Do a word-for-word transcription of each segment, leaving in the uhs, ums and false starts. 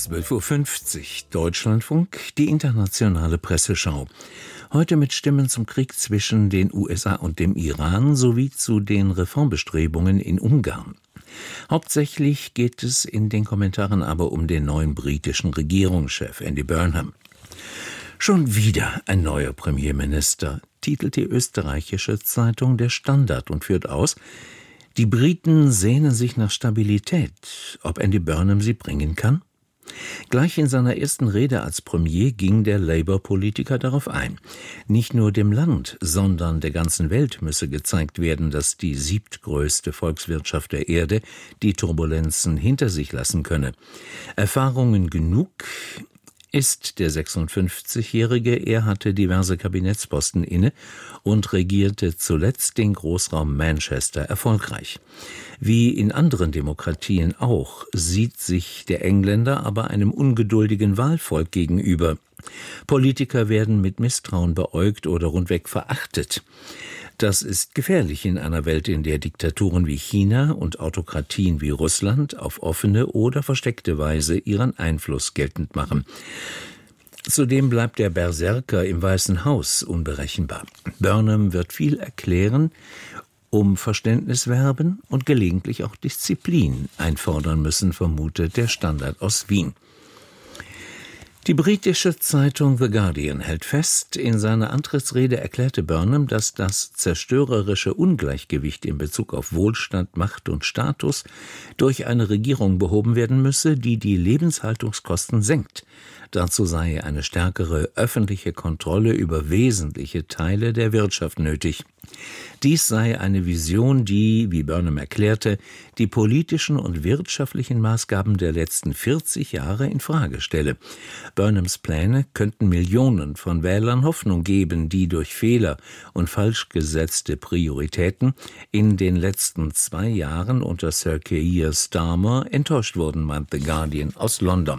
zwölf Uhr fünfzig, Deutschlandfunk, die internationale Presseschau. Heute mit Stimmen zum Krieg zwischen den U S A und dem Iran sowie zu den Reformbestrebungen in Ungarn. Hauptsächlich geht es in den Kommentaren aber um den neuen britischen Regierungschef Andy Burnham. Schon wieder ein neuer Premierminister, titelt die österreichische Zeitung Der Standard und führt aus: Die Briten sehnen sich nach Stabilität. Ob Andy Burnham sie bringen kann? Gleich in seiner ersten Rede als Premier ging der Labour-Politiker darauf ein. Nicht nur dem Land, sondern der ganzen Welt müsse gezeigt werden, dass die siebtgrößte Volkswirtschaft der Erde die Turbulenzen hinter sich lassen könne. Erfahrungen genug ist der sechsundfünfzigjährige, er hatte diverse Kabinettsposten inne und regierte zuletzt den Großraum Manchester erfolgreich. Wie in anderen Demokratien auch, sieht sich der Engländer aber einem ungeduldigen Wahlvolk gegenüber. Politiker werden mit Misstrauen beäugt oder rundweg verachtet. Das ist gefährlich in einer Welt, in der Diktaturen wie China und Autokratien wie Russland auf offene oder versteckte Weise ihren Einfluss geltend machen. Zudem bleibt der Berserker im Weißen Haus unberechenbar. Burnham wird viel erklären, um Verständnis werben und gelegentlich auch Disziplin einfordern müssen, vermutet der Standard aus Wien. Die britische Zeitung The Guardian hält fest, in seiner Antrittsrede erklärte Burnham, dass das zerstörerische Ungleichgewicht in Bezug auf Wohlstand, Macht und Status durch eine Regierung behoben werden müsse, die die Lebenshaltungskosten senkt. Dazu sei eine stärkere öffentliche Kontrolle über wesentliche Teile der Wirtschaft nötig. Dies sei eine Vision, die, wie Burnham erklärte, die politischen und wirtschaftlichen Maßgaben der letzten vierzig Jahre in Frage stelle. Burnhams Pläne könnten Millionen von Wählern Hoffnung geben, die durch Fehler und falsch gesetzte Prioritäten in den letzten zwei Jahren unter Sir Keir Starmer enttäuscht wurden, meint The Guardian aus London.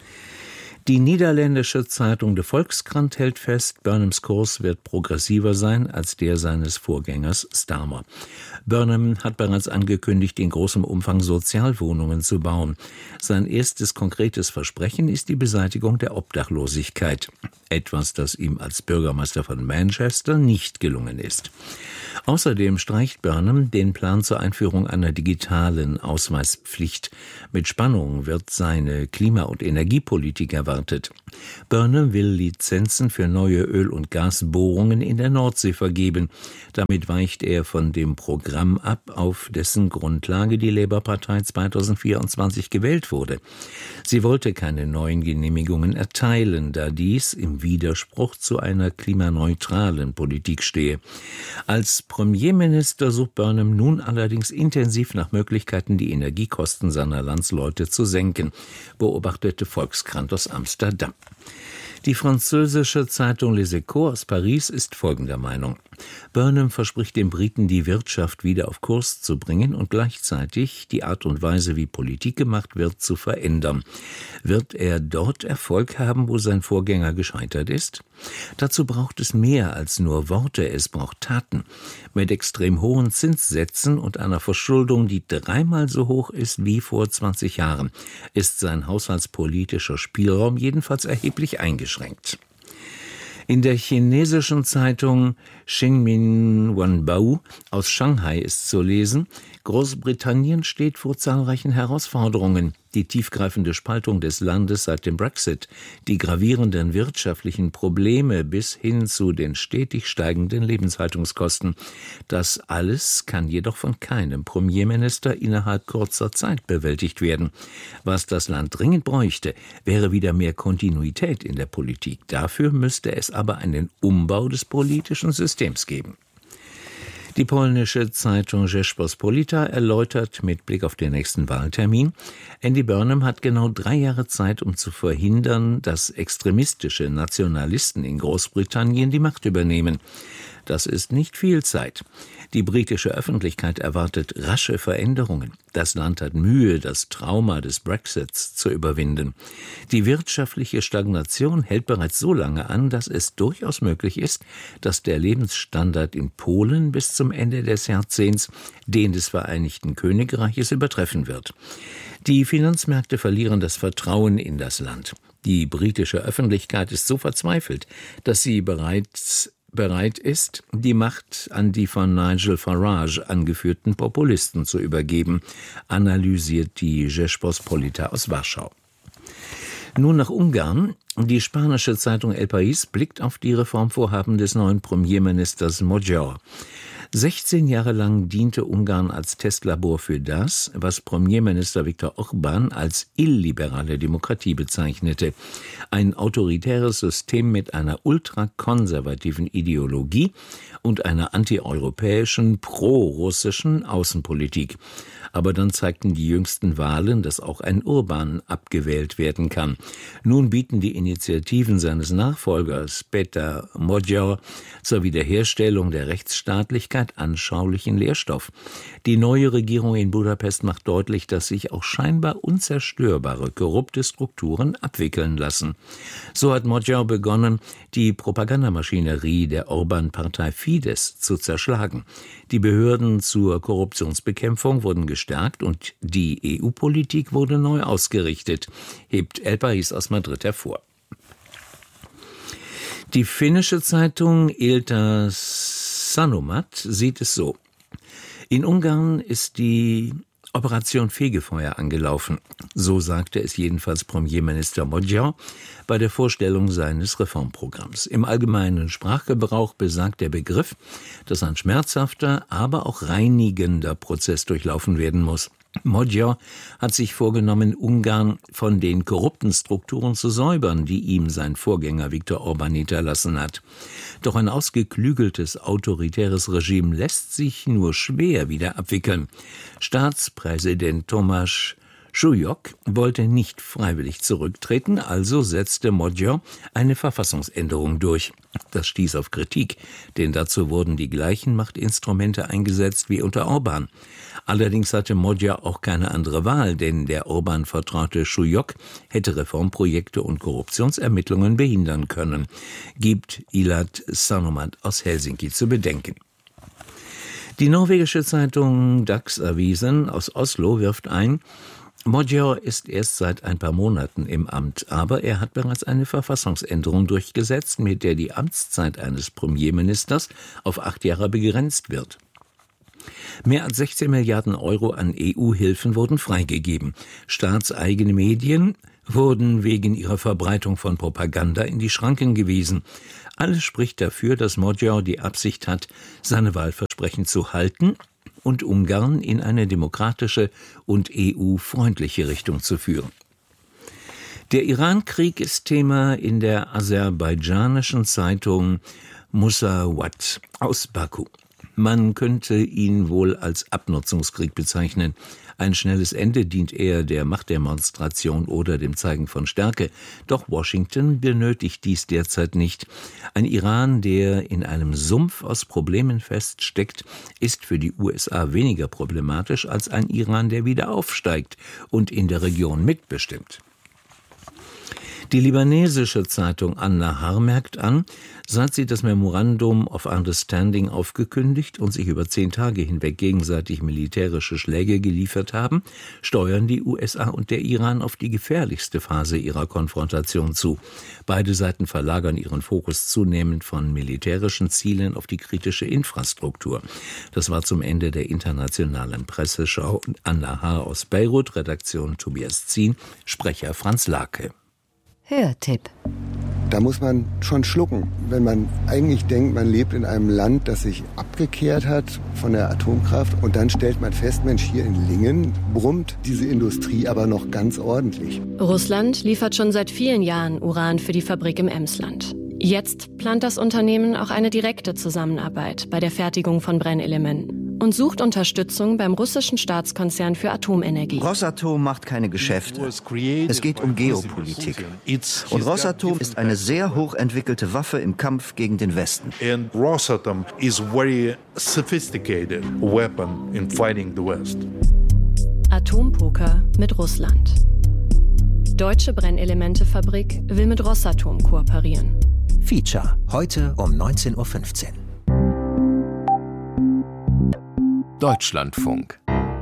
Die niederländische Zeitung De Volkskrant hält fest, Burnhams Kurs wird progressiver sein als der seines Vorgängers Starmer. Burnham hat bereits angekündigt, in großem Umfang Sozialwohnungen zu bauen. Sein erstes konkretes Versprechen ist die Beseitigung der Obdachlosigkeit. Etwas, das ihm als Bürgermeister von Manchester nicht gelungen ist. Außerdem streicht Burnham den Plan zur Einführung einer digitalen Ausweispflicht. Mit Spannung wird seine Klima- und Energiepolitik erwartet. Burnham will Lizenzen für neue Öl- und Gasbohrungen in der Nordsee vergeben. Damit weicht er von dem Programm ab, auf dessen Grundlage die Labour-Partei zweitausendvierundzwanzig gewählt wurde. Sie wollte keine neuen Genehmigungen erteilen, da dies im Widerspruch zu einer klimaneutralen Politik stehe. Als Premierminister sucht Burnham nun allerdings intensiv nach Möglichkeiten, die Energiekosten seiner Landsleute zu senken, beobachtete Volkskrant aus Amsterdam. Die französische Zeitung Les Echos aus Paris ist folgender Meinung: Burnham verspricht den Briten, die Wirtschaft wieder auf Kurs zu bringen und gleichzeitig die Art und Weise, wie Politik gemacht wird, zu verändern. Wird er dort Erfolg haben, wo sein Vorgänger gescheitert ist? Dazu braucht es mehr als nur Worte, es braucht Taten. Mit extrem hohen Zinssätzen und einer Verschuldung, die dreimal so hoch ist wie vor zwanzig Jahren, ist sein haushaltspolitischer Spielraum jedenfalls erheblich eingeschränkt. In der chinesischen Zeitung Xinmin Wanbao aus Shanghai ist zu lesen: Großbritannien steht vor zahlreichen Herausforderungen. Die tiefgreifende Spaltung des Landes seit dem Brexit, die gravierenden wirtschaftlichen Probleme bis hin zu den stetig steigenden Lebenshaltungskosten. Das alles kann jedoch von keinem Premierminister innerhalb kurzer Zeit bewältigt werden. Was das Land dringend bräuchte, wäre wieder mehr Kontinuität in der Politik. Dafür müsste es aber einen Umbau des politischen Systems geben. Die polnische Zeitung Rzeczpospolita erläutert mit Blick auf den nächsten Wahltermin: Andy Burnham hat genau drei Jahre Zeit, um zu verhindern, dass extremistische Nationalisten in Großbritannien die Macht übernehmen. Das ist nicht viel Zeit. Die britische Öffentlichkeit erwartet rasche Veränderungen. Das Land hat Mühe, das Trauma des Brexits zu überwinden. Die wirtschaftliche Stagnation hält bereits so lange an, dass es durchaus möglich ist, dass der Lebensstandard in Polen bis zum Ende des Jahrzehnts den des Vereinigten Königreiches übertreffen wird. Die Finanzmärkte verlieren das Vertrauen in das Land. Die britische Öffentlichkeit ist so verzweifelt, dass sie bereits bereit ist, die Macht an die von Nigel Farage angeführten Populisten zu übergeben, analysiert die Rzeczpospolita aus Warschau. Nun nach Ungarn. Die spanische Zeitung El País blickt auf die Reformvorhaben des neuen Premierministers Magyar. sechzehn Jahre lang diente Ungarn als Testlabor für das, was Premierminister Viktor Orbán als illiberale Demokratie bezeichnete. Ein autoritäres System mit einer ultrakonservativen Ideologie und einer antieuropäischen, pro-russischen Außenpolitik. Aber dann zeigten die jüngsten Wahlen, dass auch ein Orbán abgewählt werden kann. Nun bieten die Initiativen seines Nachfolgers Péter Magyar zur Wiederherstellung der Rechtsstaatlichkeit anschaulichen Lehrstoff. Die neue Regierung in Budapest macht deutlich, dass sich auch scheinbar unzerstörbare, korrupte Strukturen abwickeln lassen. So hat Magyar begonnen, die Propagandamaschinerie der Orbán-Partei Fidesz zu zerschlagen. Die Behörden zur Korruptionsbekämpfung wurden gestärkt und die E U-Politik wurde neu ausgerichtet, hebt El País aus Madrid hervor. Die finnische Zeitung Ilta-Sanomat sieht es so. In Ungarn ist die Operation Fegefeuer angelaufen. So sagte es jedenfalls Premierminister Magyar bei der Vorstellung seines Reformprogramms. Im allgemeinen Sprachgebrauch besagt der Begriff, dass ein schmerzhafter, aber auch reinigender Prozess durchlaufen werden muss. Magyar hat sich vorgenommen, Ungarn von den korrupten Strukturen zu säubern, die ihm sein Vorgänger Viktor Orbán hinterlassen hat. Doch ein ausgeklügeltes, autoritäres Regime lässt sich nur schwer wieder abwickeln. Staatspräsident Tomáš Šujuk wollte nicht freiwillig zurücktreten, also setzte Magyar eine Verfassungsänderung durch. Das stieß auf Kritik, denn dazu wurden die gleichen Machtinstrumente eingesetzt wie unter Orbán. Allerdings hatte Magyar auch keine andere Wahl, denn der Orbán-vertraute Šujuk hätte Reformprojekte und Korruptionsermittlungen behindern können, gibt Ilta-Sanomat aus Helsinki zu bedenken. Die norwegische Zeitung Dagsavisen aus Oslo wirft ein, Magyar ist erst seit ein paar Monaten im Amt, aber er hat bereits eine Verfassungsänderung durchgesetzt, mit der die Amtszeit eines Premierministers auf acht Jahre begrenzt wird. Mehr als sechzehn Milliarden Euro an E U-Hilfen wurden freigegeben. Staatseigene Medien wurden wegen ihrer Verbreitung von Propaganda in die Schranken gewiesen. Alles spricht dafür, dass Magyar die Absicht hat, seine Wahlversprechen zu halten und Ungarn in eine demokratische und E U-freundliche Richtung zu führen. Der Iran-Krieg ist Thema in der aserbaidschanischen Zeitung Musawat aus Baku. Man könnte ihn wohl als Abnutzungskrieg bezeichnen. Ein schnelles Ende dient eher der Machtdemonstration oder dem Zeigen von Stärke. Doch Washington benötigt dies derzeit nicht. Ein Iran, der in einem Sumpf aus Problemen feststeckt, ist für die U S A weniger problematisch als ein Iran, der wieder aufsteigt und in der Region mitbestimmt. Die libanesische Zeitung An-Nahar merkt an, seit sie das Memorandum of Understanding aufgekündigt und sich über zehn Tage hinweg gegenseitig militärische Schläge geliefert haben, steuern die U S A und der Iran auf die gefährlichste Phase ihrer Konfrontation zu. Beide Seiten verlagern ihren Fokus zunehmend von militärischen Zielen auf die kritische Infrastruktur. Das war zum Ende der internationalen Presseschau An-Nahar aus Beirut, Redaktion Tobias Zien, Sprecher Franz Lake. Hörtipp. Da muss man schon schlucken, wenn man eigentlich denkt, man lebt in einem Land, das sich abgekehrt hat von der Atomkraft und dann stellt man fest, Mensch, hier in Lingen brummt diese Industrie aber noch ganz ordentlich. Russland liefert schon seit vielen Jahren Uran für die Fabrik im Emsland. Jetzt plant das Unternehmen auch eine direkte Zusammenarbeit bei der Fertigung von Brennelementen. und sucht Unterstützung beim russischen Staatskonzern für Atomenergie. Rosatom macht keine Geschäfte. Es geht um Geopolitik. Und Rosatom ist eine sehr hochentwickelte Waffe im Kampf gegen den Westen. And Rosatom is very sophisticated weapon in fighting the West. Atompoker mit Russland. Deutsche Brennelementefabrik will mit Rosatom kooperieren. Feature, heute um neunzehn Uhr fünfzehn. Deutschlandfunk.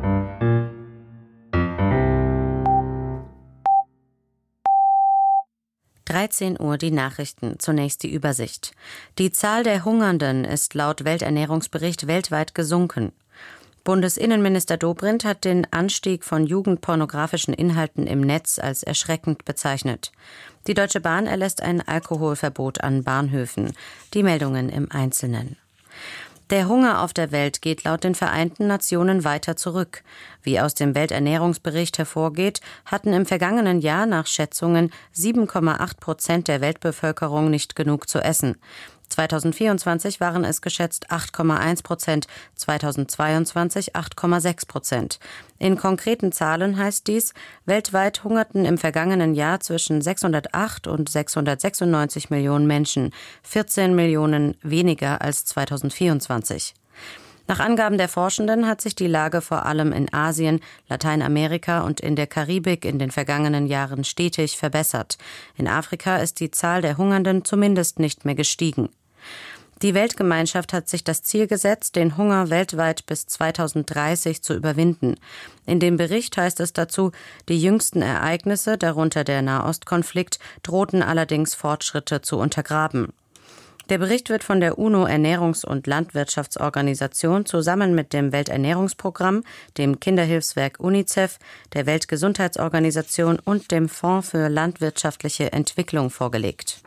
dreizehn Uhr die Nachrichten, zunächst die Übersicht. Die Zahl der Hungernden ist laut Welternährungsbericht weltweit gesunken. Bundesinnenminister Dobrindt hat den Anstieg von jugendpornografischen Inhalten im Netz als erschreckend bezeichnet. Die Deutsche Bahn erlässt ein Alkoholverbot an Bahnhöfen. Die Meldungen im Einzelnen. Der Hunger auf der Welt geht laut den Vereinten Nationen weiter zurück. Wie aus dem Welternährungsbericht hervorgeht, hatten im vergangenen Jahr nach Schätzungen sieben Komma acht Prozent der Weltbevölkerung nicht genug zu essen. zweitausendvierundzwanzig waren es geschätzt acht Komma eins Prozent, zweitausendzweiundzwanzig acht Komma sechs Prozent. In konkreten Zahlen heißt dies, weltweit hungerten im vergangenen Jahr zwischen sechshundertacht und sechshundertsechsundneunzig Millionen Menschen, vierzehn Millionen weniger als zweitausendvierundzwanzig. Nach Angaben der Forschenden hat sich die Lage vor allem in Asien, Lateinamerika und in der Karibik in den vergangenen Jahren stetig verbessert. In Afrika ist die Zahl der Hungernden zumindest nicht mehr gestiegen. Die Weltgemeinschaft hat sich das Ziel gesetzt, den Hunger weltweit bis zweitausenddreißig zu überwinden. In dem Bericht heißt es dazu, die jüngsten Ereignisse, darunter der Nahostkonflikt, drohten allerdings Fortschritte zu untergraben. Der Bericht wird von der UNO-Ernährungs- und Landwirtschaftsorganisation zusammen mit dem Welternährungsprogramm, dem Kinderhilfswerk UNICEF, der Weltgesundheitsorganisation und dem Fonds für landwirtschaftliche Entwicklung vorgelegt.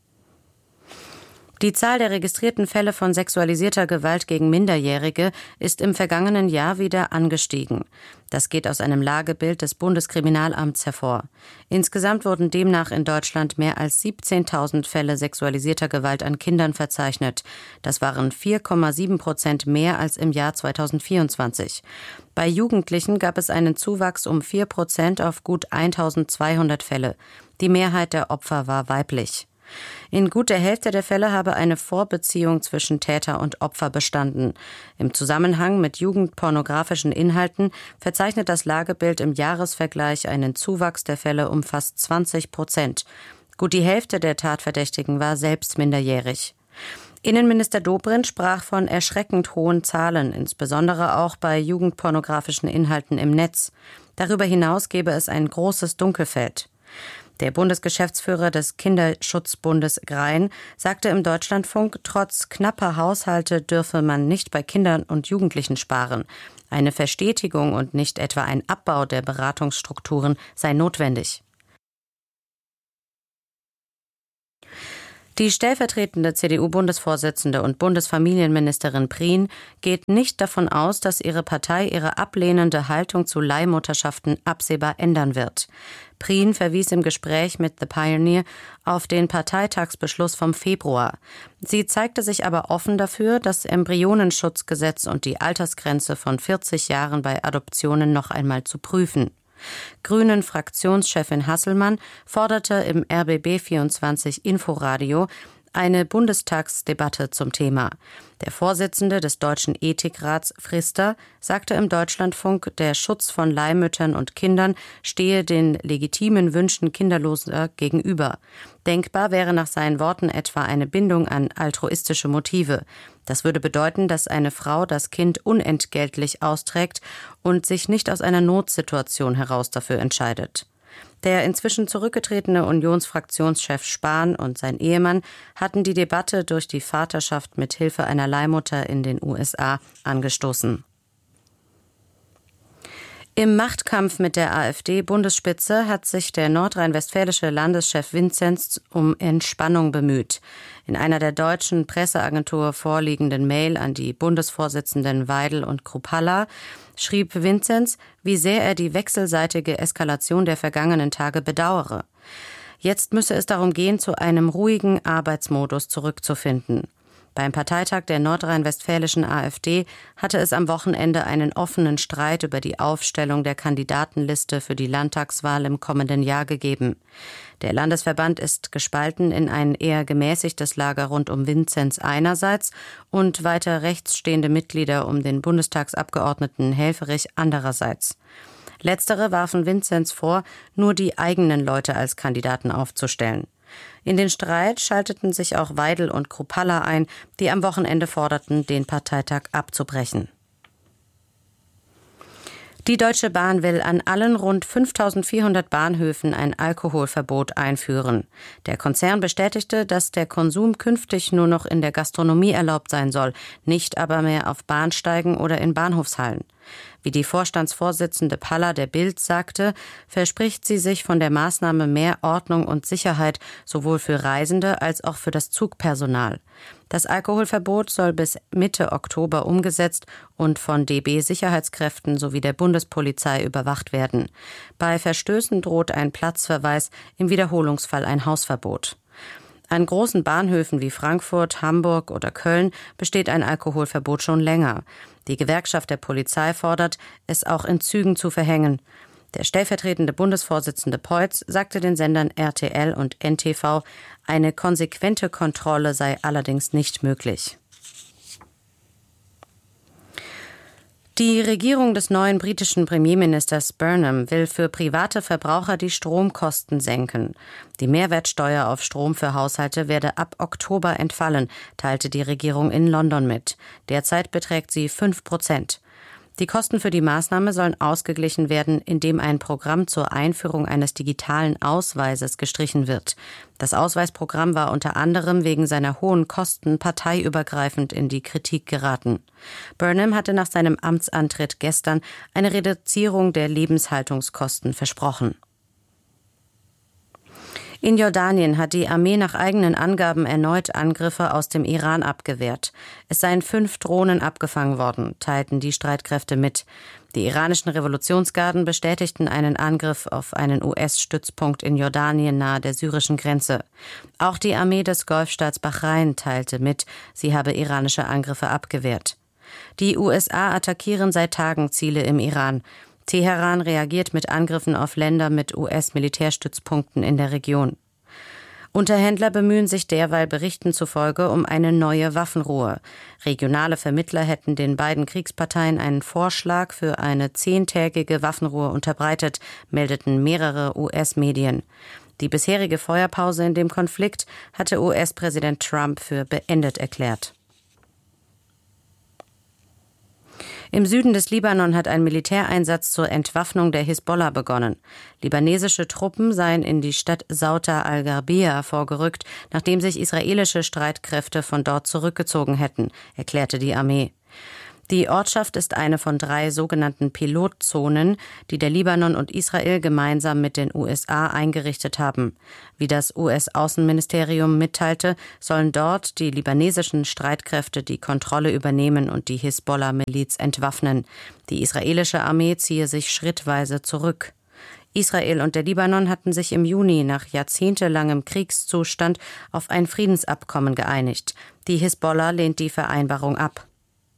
Die Zahl der registrierten Fälle von sexualisierter Gewalt gegen Minderjährige ist im vergangenen Jahr wieder angestiegen. Das geht aus einem Lagebild des Bundeskriminalamts hervor. Insgesamt wurden demnach in Deutschland mehr als siebzehntausend Fälle sexualisierter Gewalt an Kindern verzeichnet. Das waren vier Komma sieben Prozent mehr als im Jahr zweitausendvierundzwanzig. Bei Jugendlichen gab es einen Zuwachs um vier Prozent auf gut eintausendzweihundert Fälle. Die Mehrheit der Opfer war weiblich. In gut der Hälfte der Fälle habe eine Vorbeziehung zwischen Täter und Opfer bestanden. Im Zusammenhang mit jugendpornografischen Inhalten verzeichnet das Lagebild im Jahresvergleich einen Zuwachs der Fälle um fast zwanzig Prozent. Gut die Hälfte der Tatverdächtigen war selbst minderjährig. Innenminister Dobrindt sprach von erschreckend hohen Zahlen, insbesondere auch bei jugendpornografischen Inhalten im Netz. Darüber hinaus gäbe es ein großes Dunkelfeld. Der Bundesgeschäftsführer des Kinderschutzbundes Grein sagte im Deutschlandfunk, trotz knapper Haushalte dürfe man nicht bei Kindern und Jugendlichen sparen. Eine Verstetigung und nicht etwa ein Abbau der Beratungsstrukturen sei notwendig. Die stellvertretende C D U-Bundesvorsitzende und Bundesfamilienministerin Prien geht nicht davon aus, dass ihre Partei ihre ablehnende Haltung zu Leihmutterschaften absehbar ändern wird. Prien verwies im Gespräch mit The Pioneer auf den Parteitagsbeschluss vom Februar. Sie zeigte sich aber offen dafür, das Embryonenschutzgesetz und die Altersgrenze von vierzig Jahren bei Adoptionen noch einmal zu prüfen. Grünen-Fraktionschefin Hasselmann forderte im R B B vierundzwanzig Inforadio eine Bundestagsdebatte zum Thema. Der Vorsitzende des Deutschen Ethikrats, Frister, sagte im Deutschlandfunk, der Schutz von Leihmüttern und Kindern stehe den legitimen Wünschen Kinderloser gegenüber. Denkbar wäre nach seinen Worten etwa eine Bindung an altruistische Motive. Das würde bedeuten, dass eine Frau das Kind unentgeltlich austrägt und sich nicht aus einer Notsituation heraus dafür entscheidet. Der inzwischen zurückgetretene Unionsfraktionschef Spahn und sein Ehemann hatten die Debatte durch die Vaterschaft mit Hilfe einer Leihmutter in den U S A angestoßen. Im Machtkampf mit der AfD-Bundesspitze hat sich der nordrhein-westfälische Landeschef Vinzenz um Entspannung bemüht. In einer der deutschen Presseagentur vorliegenden Mail an die Bundesvorsitzenden Weidel und Kruppalla schrieb Vinzenz, wie sehr er die wechselseitige Eskalation der vergangenen Tage bedauere. Jetzt müsse es darum gehen, zu einem ruhigen Arbeitsmodus zurückzufinden. Beim Parteitag der nordrhein-westfälischen AfD hatte es am Wochenende einen offenen Streit über die Aufstellung der Kandidatenliste für die Landtagswahl im kommenden Jahr gegeben. Der Landesverband ist gespalten in ein eher gemäßigtes Lager rund um Vinzenz einerseits und weiter rechts stehende Mitglieder um den Bundestagsabgeordneten Helfferich andererseits. Letztere warfen Vinzenz vor, nur die eigenen Leute als Kandidaten aufzustellen. In den Streit schalteten sich auch Weidel und Kruppalla ein, die am Wochenende forderten, den Parteitag abzubrechen. Die Deutsche Bahn will an allen rund fünftausendvierhundert Bahnhöfen ein Alkoholverbot einführen. Der Konzern bestätigte, dass der Konsum künftig nur noch in der Gastronomie erlaubt sein soll, nicht aber mehr auf Bahnsteigen oder in Bahnhofshallen. Wie die Vorstandsvorsitzende Palla der Bild sagte, verspricht sie sich von der Maßnahme mehr Ordnung und Sicherheit, sowohl für Reisende als auch für das Zugpersonal. Das Alkoholverbot soll bis Mitte Oktober umgesetzt und von D B-Sicherheitskräften sowie der Bundespolizei überwacht werden. Bei Verstößen droht ein Platzverweis, im Wiederholungsfall ein Hausverbot. An großen Bahnhöfen wie Frankfurt, Hamburg oder Köln besteht ein Alkoholverbot schon länger. Die Gewerkschaft der Polizei fordert, es auch in Zügen zu verhängen. Der stellvertretende Bundesvorsitzende Peutz sagte den Sendern R T L und N T V, eine konsequente Kontrolle sei allerdings nicht möglich. Die Regierung des neuen britischen Premierministers Burnham will für private Verbraucher die Stromkosten senken. Die Mehrwertsteuer auf Strom für Haushalte werde ab Oktober entfallen, teilte die Regierung in London mit. Derzeit beträgt sie fünf Prozent. Die Kosten für die Maßnahme sollen ausgeglichen werden, indem ein Programm zur Einführung eines digitalen Ausweises gestrichen wird. Das Ausweisprogramm war unter anderem wegen seiner hohen Kosten parteiübergreifend in die Kritik geraten. Burnham hatte nach seinem Amtsantritt gestern eine Reduzierung der Lebenshaltungskosten versprochen. In Jordanien hat die Armee nach eigenen Angaben erneut Angriffe aus dem Iran abgewehrt. Es seien fünf Drohnen abgefangen worden, teilten die Streitkräfte mit. Die iranischen Revolutionsgarden bestätigten einen Angriff auf einen U S-Stützpunkt in Jordanien nahe der syrischen Grenze. Auch die Armee des Golfstaats Bahrain teilte mit, sie habe iranische Angriffe abgewehrt. Die U S A attackieren seit Tagen Ziele im Iran. Teheran reagiert mit Angriffen auf Länder mit U S-Militärstützpunkten in der Region. Unterhändler bemühen sich derweil Berichten zufolge um eine neue Waffenruhe. Regionale Vermittler hätten den beiden Kriegsparteien einen Vorschlag für eine zehntägige Waffenruhe unterbreitet, meldeten mehrere U S-Medien. Die bisherige Feuerpause in dem Konflikt hatte U S-Präsident Trump für beendet erklärt. Im Süden des Libanon hat ein Militäreinsatz zur Entwaffnung der Hisbollah begonnen. Libanesische Truppen seien in die Stadt Sauta al-Gharbia vorgerückt, nachdem sich israelische Streitkräfte von dort zurückgezogen hätten, erklärte die Armee. Die Ortschaft ist eine von drei sogenannten Pilotzonen, die der Libanon und Israel gemeinsam mit den U S A eingerichtet haben. Wie das U S-Außenministerium mitteilte, sollen dort die libanesischen Streitkräfte die Kontrolle übernehmen und die Hisbollah-Miliz entwaffnen. Die israelische Armee ziehe sich schrittweise zurück. Israel und der Libanon hatten sich im Juni nach jahrzehntelangem Kriegszustand auf ein Friedensabkommen geeinigt. Die Hisbollah lehnt die Vereinbarung ab.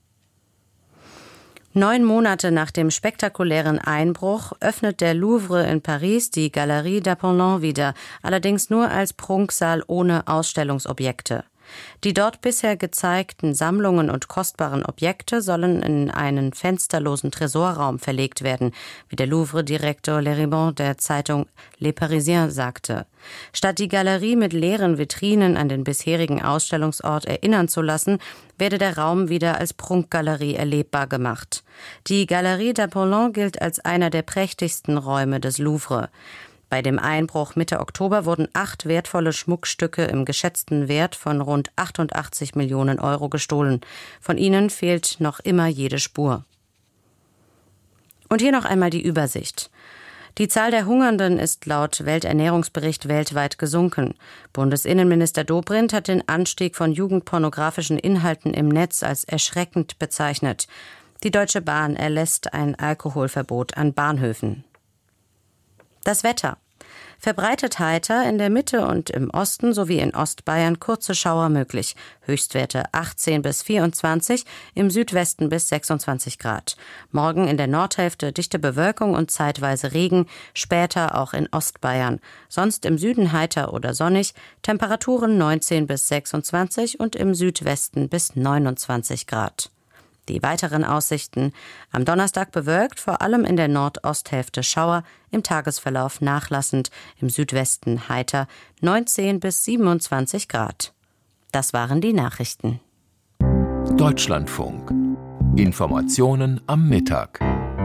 Neun Monate nach dem spektakulären Einbruch öffnet der Louvre in Paris die Galerie d'Apollon wieder, allerdings nur als Prunksaal ohne Ausstellungsobjekte. Die dort bisher gezeigten Sammlungen und kostbaren Objekte sollen in einen fensterlosen Tresorraum verlegt werden, wie der Louvre-Direktor Leribon der Zeitung Les Parisiens sagte. Statt die Galerie mit leeren Vitrinen an den bisherigen Ausstellungsort erinnern zu lassen, werde der Raum wieder als Prunkgalerie erlebbar gemacht. Die Galerie d'Apollon gilt als einer der prächtigsten Räume des Louvre. Bei dem Einbruch Mitte Oktober wurden acht wertvolle Schmuckstücke im geschätzten Wert von rund achtundachtzig Millionen Euro gestohlen. Von ihnen fehlt noch immer jede Spur. Und hier noch einmal die Übersicht. Die Zahl der Hungernden ist laut Welternährungsbericht weltweit gesunken. Bundesinnenminister Dobrindt hat den Anstieg von jugendpornografischen Inhalten im Netz als erschreckend bezeichnet. Die Deutsche Bahn erlässt ein Alkoholverbot an Bahnhöfen. Das Wetter. Verbreitet heiter, in der Mitte und im Osten sowie in Ostbayern kurze Schauer möglich. Höchstwerte achtzehn bis vierundzwanzig, im Südwesten bis sechsundzwanzig Grad. Morgen in der Nordhälfte dichte Bewölkung und zeitweise Regen, später auch in Ostbayern. Sonst im Süden heiter oder sonnig, Temperaturen neunzehn bis sechsundzwanzig und im Südwesten bis neunundzwanzig Grad. Die weiteren Aussichten: am Donnerstag bewölkt, vor allem in der Nordosthälfte Schauer, im Tagesverlauf nachlassend, im Südwesten heiter, neunzehn bis siebenundzwanzig Grad. Das waren die Nachrichten. Deutschlandfunk. Informationen am Mittag.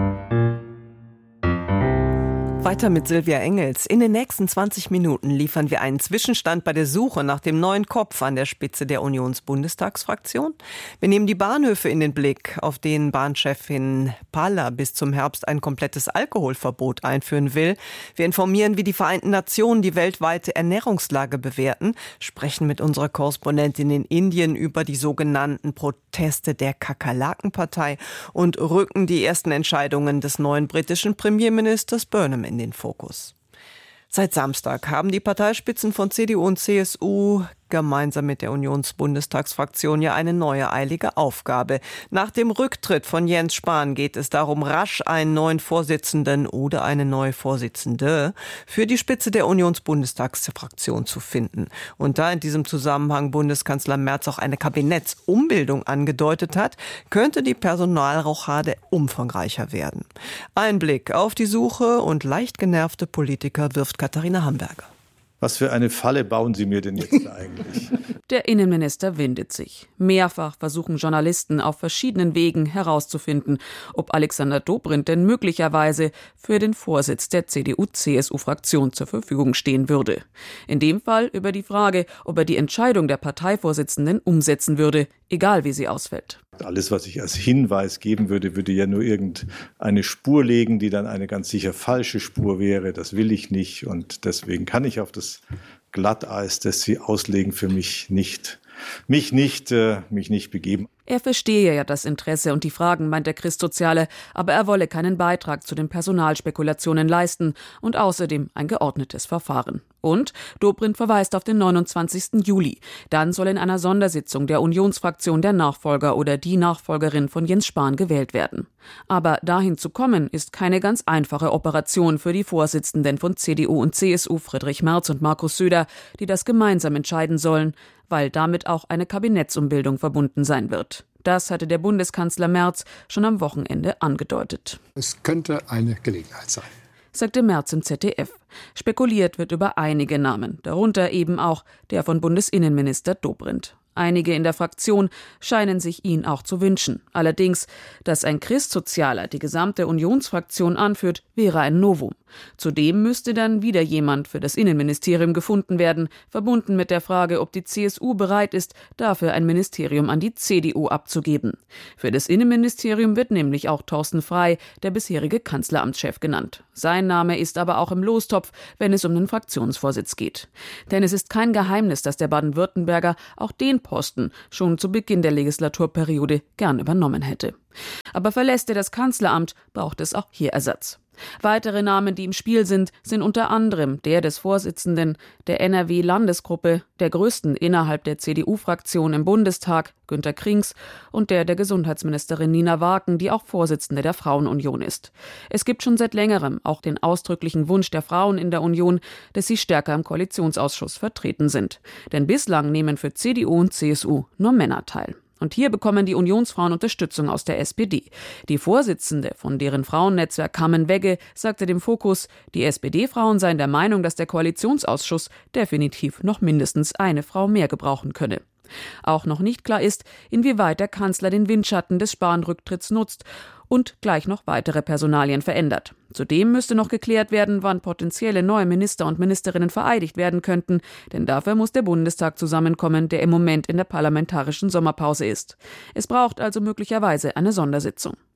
Weiter mit Silvia Engels. In den nächsten zwanzig Minuten liefern wir einen Zwischenstand bei der Suche nach dem neuen Kopf an der Spitze der Unionsbundestagsfraktion. Wir nehmen die Bahnhöfe in den Blick, auf denen Bahnchefin Paller bis zum Herbst ein komplettes Alkoholverbot einführen will. Wir informieren, wie die Vereinten Nationen die weltweite Ernährungslage bewerten, sprechen mit unserer Korrespondentin in Indien über die sogenannten Proteste der Kakerlakenpartei und rücken die ersten Entscheidungen des neuen britischen Premierministers Burnham in den Fokus. Seit Samstag haben die Parteispitzen von C D U und C S U gemeinsam mit der Unionsbundestagsfraktion ja eine neue eilige Aufgabe. Nach dem Rücktritt von Jens Spahn geht es darum, rasch einen neuen Vorsitzenden oder eine neue Vorsitzende für die Spitze der Unionsbundestagsfraktion zu finden. Und da in diesem Zusammenhang Bundeskanzler Merz auch eine Kabinettsumbildung angedeutet hat, könnte die Personalrochade umfangreicher werden. Ein Blick auf die Suche und leicht genervte Politiker wirft Katharina Hamburger. Was für eine Falle bauen Sie mir denn jetzt eigentlich? Der Innenminister windet sich. Mehrfach versuchen Journalisten auf verschiedenen Wegen herauszufinden, ob Alexander Dobrindt denn möglicherweise für den Vorsitz der C D U C S U-Fraktion zur Verfügung stehen würde. In dem Fall über die Frage, ob er die Entscheidung der Parteivorsitzenden umsetzen würde, egal wie sie ausfällt. Alles, was ich als Hinweis geben würde, würde ja nur irgendeine Spur legen, die dann eine ganz sicher falsche Spur wäre. Das will ich nicht und deswegen kann ich auf das Glatteis, das Sie auslegen, für mich nicht, mich nicht, äh, mich nicht begeben. Er verstehe ja das Interesse und die Fragen, meint der Christsoziale, aber er wolle keinen Beitrag zu den Personalspekulationen leisten und außerdem ein geordnetes Verfahren. Und Dobrindt verweist auf den neunundzwanzigsten Juli. Dann soll in einer Sondersitzung der Unionsfraktion der Nachfolger oder die Nachfolgerin von Jens Spahn gewählt werden. Aber dahin zu kommen, ist keine ganz einfache Operation für die Vorsitzenden von C D U und C S U, Friedrich Merz und Markus Söder, die das gemeinsam entscheiden sollen, weil damit auch eine Kabinettsumbildung verbunden sein wird. Das hatte der Bundeskanzler Merz schon am Wochenende angedeutet. Es könnte eine Gelegenheit sein, sagte Merz im Z D F. Spekuliert wird über einige Namen, darunter eben auch der von Bundesinnenminister Dobrindt. Einige in der Fraktion scheinen sich ihn auch zu wünschen. Allerdings, dass ein Christsozialer die gesamte Unionsfraktion anführt, wäre ein Novum. Zudem müsste dann wieder jemand für das Innenministerium gefunden werden, verbunden mit der Frage, ob die C S U bereit ist, dafür ein Ministerium an die C D U abzugeben. Für das Innenministerium wird nämlich auch Thorsten Frey, der bisherige Kanzleramtschef, genannt. Sein Name ist aber auch im Lostopf, wenn es um den Fraktionsvorsitz geht. Denn es ist kein Geheimnis, dass der Baden-Württemberger auch den Posten schon zu Beginn der Legislaturperiode gern übernommen hätte. Aber verlässt er das Kanzleramt, braucht es auch hier Ersatz. Weitere Namen, die im Spiel sind, sind unter anderem der des Vorsitzenden der N R W-Landesgruppe, der größten innerhalb der C D U-Fraktion im Bundestag, Günter Krings, und der der Gesundheitsministerin Nina Waken, die auch Vorsitzende der Frauenunion ist. Es gibt schon seit längerem auch den ausdrücklichen Wunsch der Frauen in der Union, dass sie stärker im Koalitionsausschuss vertreten sind. Denn bislang nehmen für C D U und C S U nur Männer teil. Und hier bekommen die Unionsfrauen Unterstützung aus der S P D. Die Vorsitzende von deren Frauennetzwerk Carmen Wegge sagte dem Fokus, die S P D-Frauen seien der Meinung, dass der Koalitionsausschuss definitiv noch mindestens eine Frau mehr gebrauchen könne. Auch noch nicht klar ist, inwieweit der Kanzler den Windschatten des Spahn-Rücktritts nutzt und gleich noch weitere Personalien verändert. Zudem müsste noch geklärt werden, wann potenzielle neue Minister und Ministerinnen vereidigt werden könnten, denn dafür muss der Bundestag zusammenkommen, der im Moment in der parlamentarischen Sommerpause ist. Es braucht also möglicherweise eine Sondersitzung.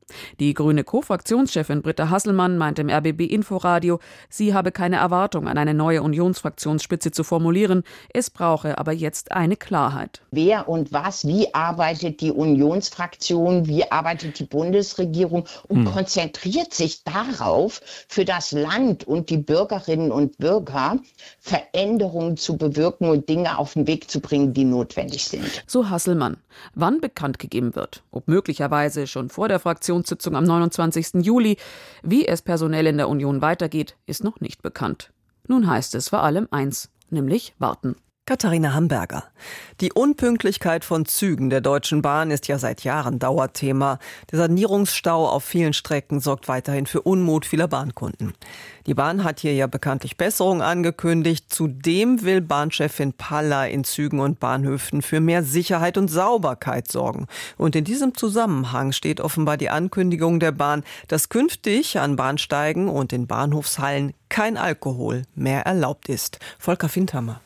Die grüne Co-Fraktionschefin Britta Hasselmann meint im R B B-Inforadio, sie habe keine Erwartung an eine neue Unionsfraktionsspitze zu formulieren, es brauche aber jetzt eine Klarheit. Wer und was, wie arbeitet die Unionsfraktion, wie arbeitet die Bundesregierung und hm. konzentriert sich darauf, für das Land und die Bürgerinnen und Bürger Veränderungen zu bewirken und Dinge auf den Weg zu bringen, die notwendig sind. So Hasselmann. Wann bekannt gegeben wird, ob möglicherweise schon vor der Fraktionssitzung am neunundzwanzigsten Juli, wie es personell in der Union weitergeht, ist noch nicht bekannt. Nun heißt es vor allem eins, nämlich warten. Katharina Hamburger. Die Unpünktlichkeit von Zügen der Deutschen Bahn ist ja seit Jahren Dauerthema. Der Sanierungsstau auf vielen Strecken sorgt weiterhin für Unmut vieler Bahnkunden. Die Bahn hat hier ja bekanntlich Besserung angekündigt. Zudem will Bahnchefin Paller in Zügen und Bahnhöfen für mehr Sicherheit und Sauberkeit sorgen. Und in diesem Zusammenhang steht offenbar die Ankündigung der Bahn, dass künftig an Bahnsteigen und in Bahnhofshallen kein Alkohol mehr erlaubt ist. Volker Findhammer.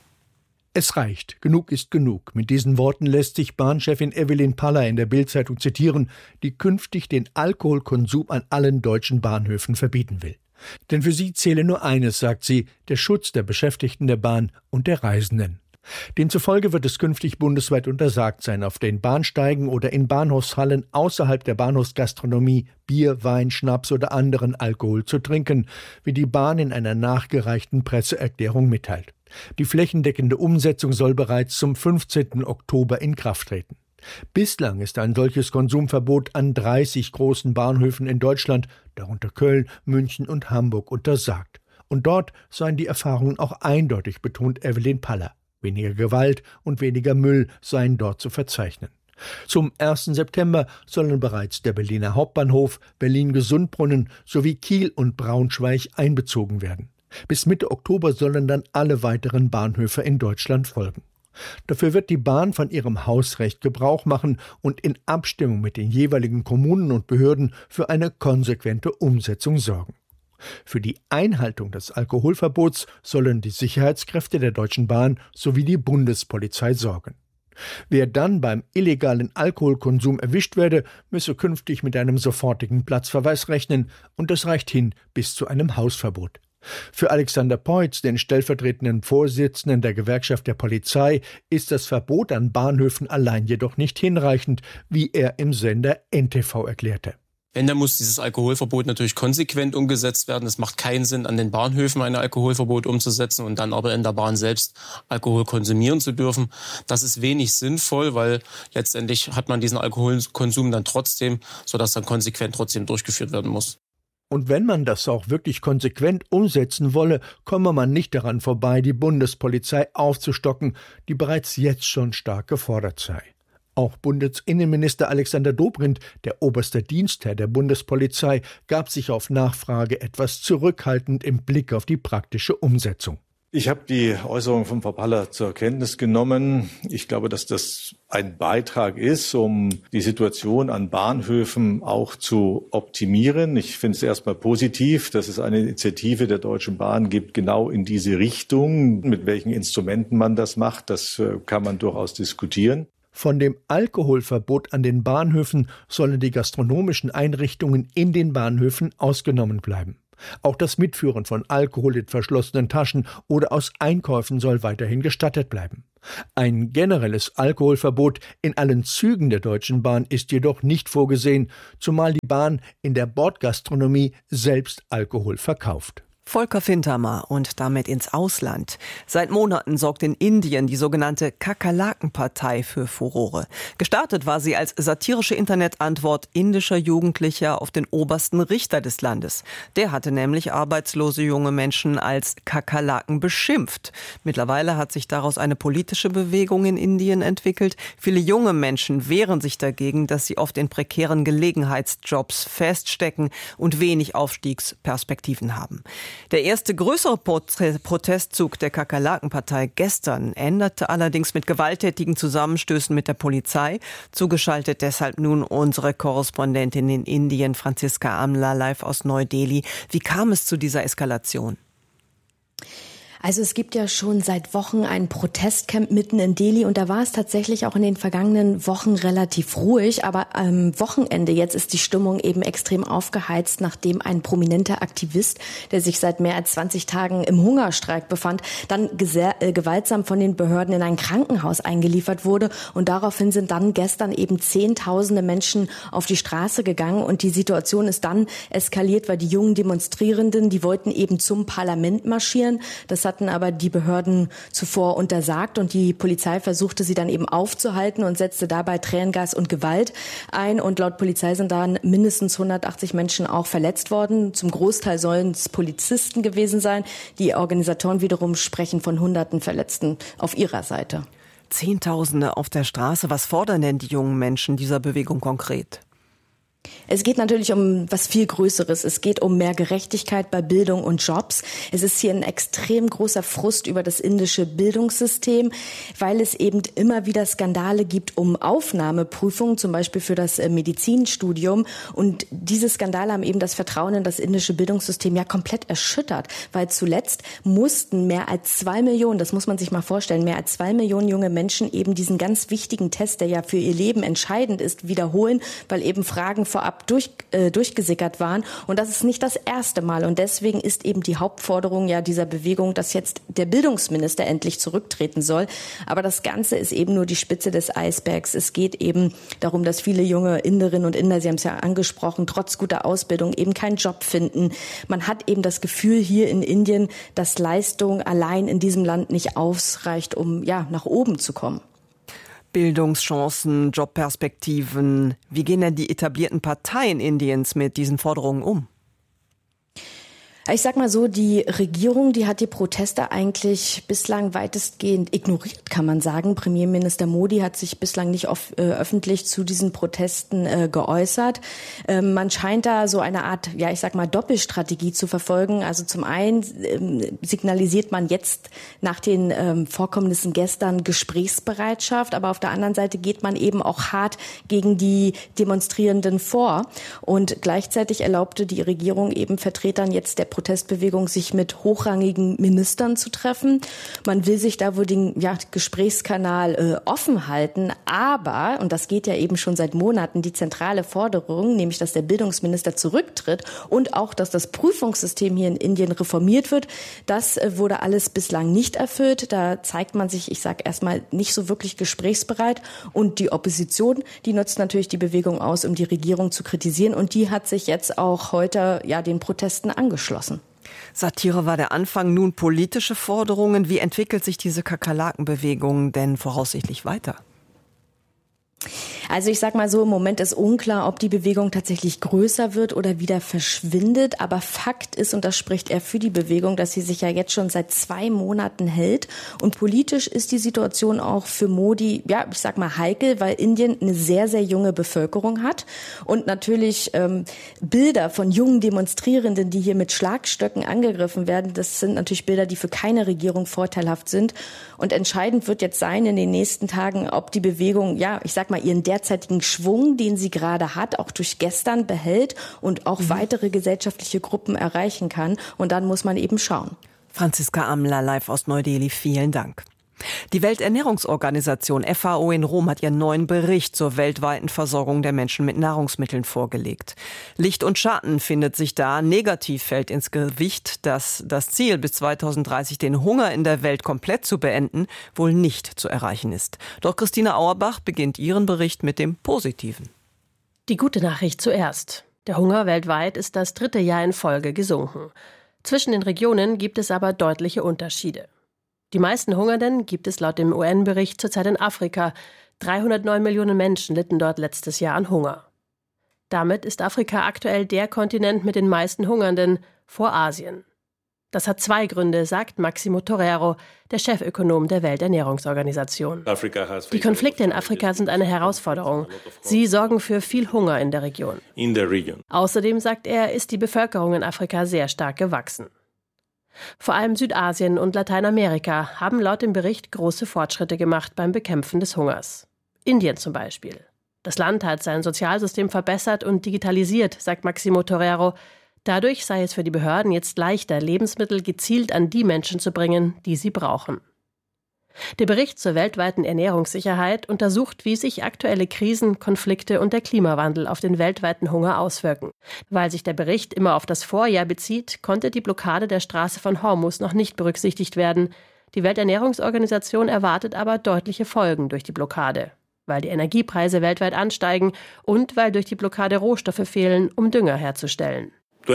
Es reicht, genug ist genug. Mit diesen Worten lässt sich Bahnchefin Evelyn Paller in der Bild-Zeitung zitieren, die künftig den Alkoholkonsum an allen deutschen Bahnhöfen verbieten will. Denn für sie zähle nur eines, sagt sie, der Schutz der Beschäftigten der Bahn und der Reisenden. Demzufolge wird es künftig bundesweit untersagt sein, auf den Bahnsteigen oder in Bahnhofshallen außerhalb der Bahnhofsgastronomie Bier, Wein, Schnaps oder anderen Alkohol zu trinken, wie die Bahn in einer nachgereichten Presseerklärung mitteilt. Die flächendeckende Umsetzung soll bereits zum fünfzehnten Oktober in Kraft treten. Bislang ist ein solches Konsumverbot an dreißig großen Bahnhöfen in Deutschland, darunter Köln, München und Hamburg, untersagt. Und dort seien die Erfahrungen auch eindeutig, betont Evelyn Paller. Weniger Gewalt und weniger Müll seien dort zu verzeichnen. Zum ersten September sollen bereits der Berliner Hauptbahnhof, Berlin-Gesundbrunnen sowie Kiel und Braunschweig einbezogen werden. Bis Mitte Oktober sollen dann alle weiteren Bahnhöfe in Deutschland folgen. Dafür wird die Bahn von ihrem Hausrecht Gebrauch machen und in Abstimmung mit den jeweiligen Kommunen und Behörden für eine konsequente Umsetzung sorgen. Für die Einhaltung des Alkoholverbots sollen die Sicherheitskräfte der Deutschen Bahn sowie die Bundespolizei sorgen. Wer dann beim illegalen Alkoholkonsum erwischt werde, müsse künftig mit einem sofortigen Platzverweis rechnen, und das reicht hin bis zu einem Hausverbot. Für Alexander Peutz, den stellvertretenden Vorsitzenden der Gewerkschaft der Polizei, ist das Verbot an Bahnhöfen allein jedoch nicht hinreichend, wie er im Sender N T V erklärte. Wenn, dann muss dieses Alkoholverbot natürlich konsequent umgesetzt werden. Es macht keinen Sinn, an den Bahnhöfen ein Alkoholverbot umzusetzen und dann aber in der Bahn selbst Alkohol konsumieren zu dürfen. Das ist wenig sinnvoll, weil letztendlich hat man diesen Alkoholkonsum dann trotzdem, sodass dann konsequent trotzdem durchgeführt werden muss. Und wenn man das auch wirklich konsequent umsetzen wolle, komme man nicht daran vorbei, die Bundespolizei aufzustocken, die bereits jetzt schon stark gefordert sei. Auch Bundesinnenminister Alexander Dobrindt, der oberste Dienstherr der Bundespolizei, gab sich auf Nachfrage etwas zurückhaltend im Blick auf die praktische Umsetzung. Ich habe die Äußerung von Frau Paller zur Kenntnis genommen. Ich glaube, dass das ein Beitrag ist, um die Situation an Bahnhöfen auch zu optimieren. Ich finde es erstmal positiv, dass es eine Initiative der Deutschen Bahn gibt, genau in diese Richtung. Mit welchen Instrumenten man das macht, das kann man durchaus diskutieren. Von dem Alkoholverbot an den Bahnhöfen sollen die gastronomischen Einrichtungen in den Bahnhöfen ausgenommen bleiben. Auch das Mitführen von Alkohol in verschlossenen Taschen oder aus Einkäufen soll weiterhin gestattet bleiben. Ein generelles Alkoholverbot in allen Zügen der Deutschen Bahn ist jedoch nicht vorgesehen, zumal die Bahn in der Bordgastronomie selbst Alkohol verkauft. Volker Findhammer und damit ins Ausland. Seit Monaten sorgt in Indien die sogenannte Kakerlakenpartei für Furore. Gestartet war sie als satirische Internetantwort indischer Jugendlicher auf den obersten Richter des Landes. Der hatte nämlich arbeitslose junge Menschen als Kakerlaken beschimpft. Mittlerweile hat sich daraus eine politische Bewegung in Indien entwickelt. Viele junge Menschen wehren sich dagegen, dass sie oft in prekären Gelegenheitsjobs feststecken und wenig Aufstiegsperspektiven haben. Der erste größere Protestzug der Kakerlakenpartei gestern endete allerdings mit gewalttätigen Zusammenstößen mit der Polizei. Zugeschaltet deshalb nun unsere Korrespondentin in Indien, Franziska Amla, live aus Neu-Delhi. Wie kam es zu dieser Eskalation? Also es gibt ja schon seit Wochen ein Protestcamp mitten in Delhi und da war es tatsächlich auch in den vergangenen Wochen relativ ruhig, aber am Wochenende jetzt ist die Stimmung eben extrem aufgeheizt, nachdem ein prominenter Aktivist, der sich seit mehr als zwanzig Tagen im Hungerstreik befand, dann gese- äh, gewaltsam von den Behörden in ein Krankenhaus eingeliefert wurde und daraufhin sind dann gestern eben Zehntausende Menschen auf die Straße gegangen und die Situation ist dann eskaliert, weil die jungen Demonstrierenden, die wollten eben zum Parlament marschieren. Das hatten aber die Behörden zuvor untersagt und die Polizei versuchte sie dann eben aufzuhalten und setzte dabei Tränengas und Gewalt ein und laut Polizei sind dann mindestens hundertachtzig Menschen auch verletzt worden. Zum Großteil sollen es Polizisten gewesen sein. Die Organisatoren wiederum sprechen von hunderten Verletzten auf ihrer Seite. Zehntausende auf der Straße. Was fordern denn die jungen Menschen dieser Bewegung konkret? Es geht natürlich um was viel Größeres. Es geht um mehr Gerechtigkeit bei Bildung und Jobs. Es ist hier ein extrem großer Frust über das indische Bildungssystem, weil es eben immer wieder Skandale gibt um Aufnahmeprüfungen, zum Beispiel für das Medizinstudium. Und diese Skandale haben eben das Vertrauen in das indische Bildungssystem ja komplett erschüttert, weil zuletzt mussten mehr als zwei Millionen, das muss man sich mal vorstellen, mehr als zwei Millionen junge Menschen eben diesen ganz wichtigen Test, der ja für ihr Leben entscheidend ist, wiederholen, weil eben Fragen vorab durch, äh, durchgesickert waren. Und das ist nicht das erste Mal. Und deswegen ist eben die Hauptforderung ja dieser Bewegung, dass jetzt der Bildungsminister endlich zurücktreten soll. Aber das Ganze ist eben nur die Spitze des Eisbergs. Es geht eben darum, dass viele junge Inderinnen und Inder, Sie haben es ja angesprochen, trotz guter Ausbildung eben keinen Job finden. Man hat eben das Gefühl hier in Indien, dass Leistung allein in diesem Land nicht ausreicht, um ja nach oben zu kommen. Bildungschancen, Jobperspektiven. Wie gehen denn die etablierten Parteien Indiens mit diesen Forderungen um? Ich sag mal so, die Regierung, die hat die Proteste eigentlich bislang weitestgehend ignoriert, kann man sagen. Premierminister Modi hat sich bislang nicht off, äh, öffentlich zu diesen Protesten äh, geäußert. Ähm, man scheint da so eine Art, ja, ich sag mal, Doppelstrategie zu verfolgen. Also zum einen ähm, signalisiert man jetzt nach den ähm, Vorkommnissen gestern Gesprächsbereitschaft, aber auf der anderen Seite geht man eben auch hart gegen die Demonstrierenden vor. Und gleichzeitig erlaubte die Regierung eben Vertretern jetzt der Protestbewegung, sich mit hochrangigen Ministern zu treffen. Man will sich da wohl den ja, Gesprächskanal äh, offen halten, aber, und das geht ja eben schon seit Monaten, die zentrale Forderung, nämlich dass der Bildungsminister zurücktritt und auch, dass das Prüfungssystem hier in Indien reformiert wird, das äh, wurde alles bislang nicht erfüllt. Da zeigt man sich, ich sage erstmal, nicht so wirklich gesprächsbereit. Und die Opposition, die nutzt natürlich die Bewegung aus, um die Regierung zu kritisieren. Und die hat sich jetzt auch heute ja den Protesten angeschlossen. Satire war der Anfang, nun politische Forderungen. Wie entwickelt sich diese Kakerlakenbewegung denn voraussichtlich weiter? Also ich sag mal so, im Moment ist unklar, ob die Bewegung tatsächlich größer wird oder wieder verschwindet. Aber Fakt ist, und das spricht eher für die Bewegung, dass sie sich ja jetzt schon seit zwei Monaten hält. Und politisch ist die Situation auch für Modi, ja, ich sag mal heikel, weil Indien eine sehr, sehr junge Bevölkerung hat. Und natürlich ähm, Bilder von jungen Demonstrierenden, die hier mit Schlagstöcken angegriffen werden, das sind natürlich Bilder, die für keine Regierung vorteilhaft sind. Und entscheidend wird jetzt sein in den nächsten Tagen, ob die Bewegung, ja, ich sag mal, ihren derzeitigen Schwung, den sie gerade hat, auch durch gestern behält und auch mhm. weitere gesellschaftliche Gruppen erreichen kann. Und dann muss man eben schauen. Franziska Amler, live aus Neu-Delhi, vielen Dank. Die Welternährungsorganisation F A O in Rom hat ihren neuen Bericht zur weltweiten Versorgung der Menschen mit Nahrungsmitteln vorgelegt. Licht und Schatten findet sich da. Negativ fällt ins Gewicht, dass das Ziel, bis zweitausenddreißig den Hunger in der Welt komplett zu beenden, wohl nicht zu erreichen ist. Doch Christina Auerbach beginnt ihren Bericht mit dem Positiven. Die gute Nachricht zuerst. Der Hunger weltweit ist das dritte Jahr in Folge gesunken. Zwischen den Regionen gibt es aber deutliche Unterschiede. Die meisten Hungernden gibt es laut dem U N-Bericht zurzeit in Afrika. dreihundertneun Millionen Menschen litten dort letztes Jahr an Hunger. Damit ist Afrika aktuell der Kontinent mit den meisten Hungernden vor Asien. Das hat zwei Gründe, sagt Maximo Torero, der Chefökonom der Welternährungsorganisation. Die Konflikte in Afrika sind eine Herausforderung. Sie sorgen für viel Hunger in der Region. Außerdem, sagt er, ist die Bevölkerung in Afrika sehr stark gewachsen. Vor allem Südasien und Lateinamerika haben laut dem Bericht große Fortschritte gemacht beim Bekämpfen des Hungers. Indien zum Beispiel. Das Land hat sein Sozialsystem verbessert und digitalisiert, sagt Maximo Torero. Dadurch sei es für die Behörden jetzt leichter, Lebensmittel gezielt an die Menschen zu bringen, die sie brauchen. Der Bericht zur weltweiten Ernährungssicherheit untersucht, wie sich aktuelle Krisen, Konflikte und der Klimawandel auf den weltweiten Hunger auswirken. Weil sich der Bericht immer auf das Vorjahr bezieht, konnte die Blockade der Straße von Hormuz noch nicht berücksichtigt werden. Die Welternährungsorganisation erwartet aber deutliche Folgen durch die Blockade, weil die Energiepreise weltweit ansteigen und weil durch die Blockade Rohstoffe fehlen, um Dünger herzustellen.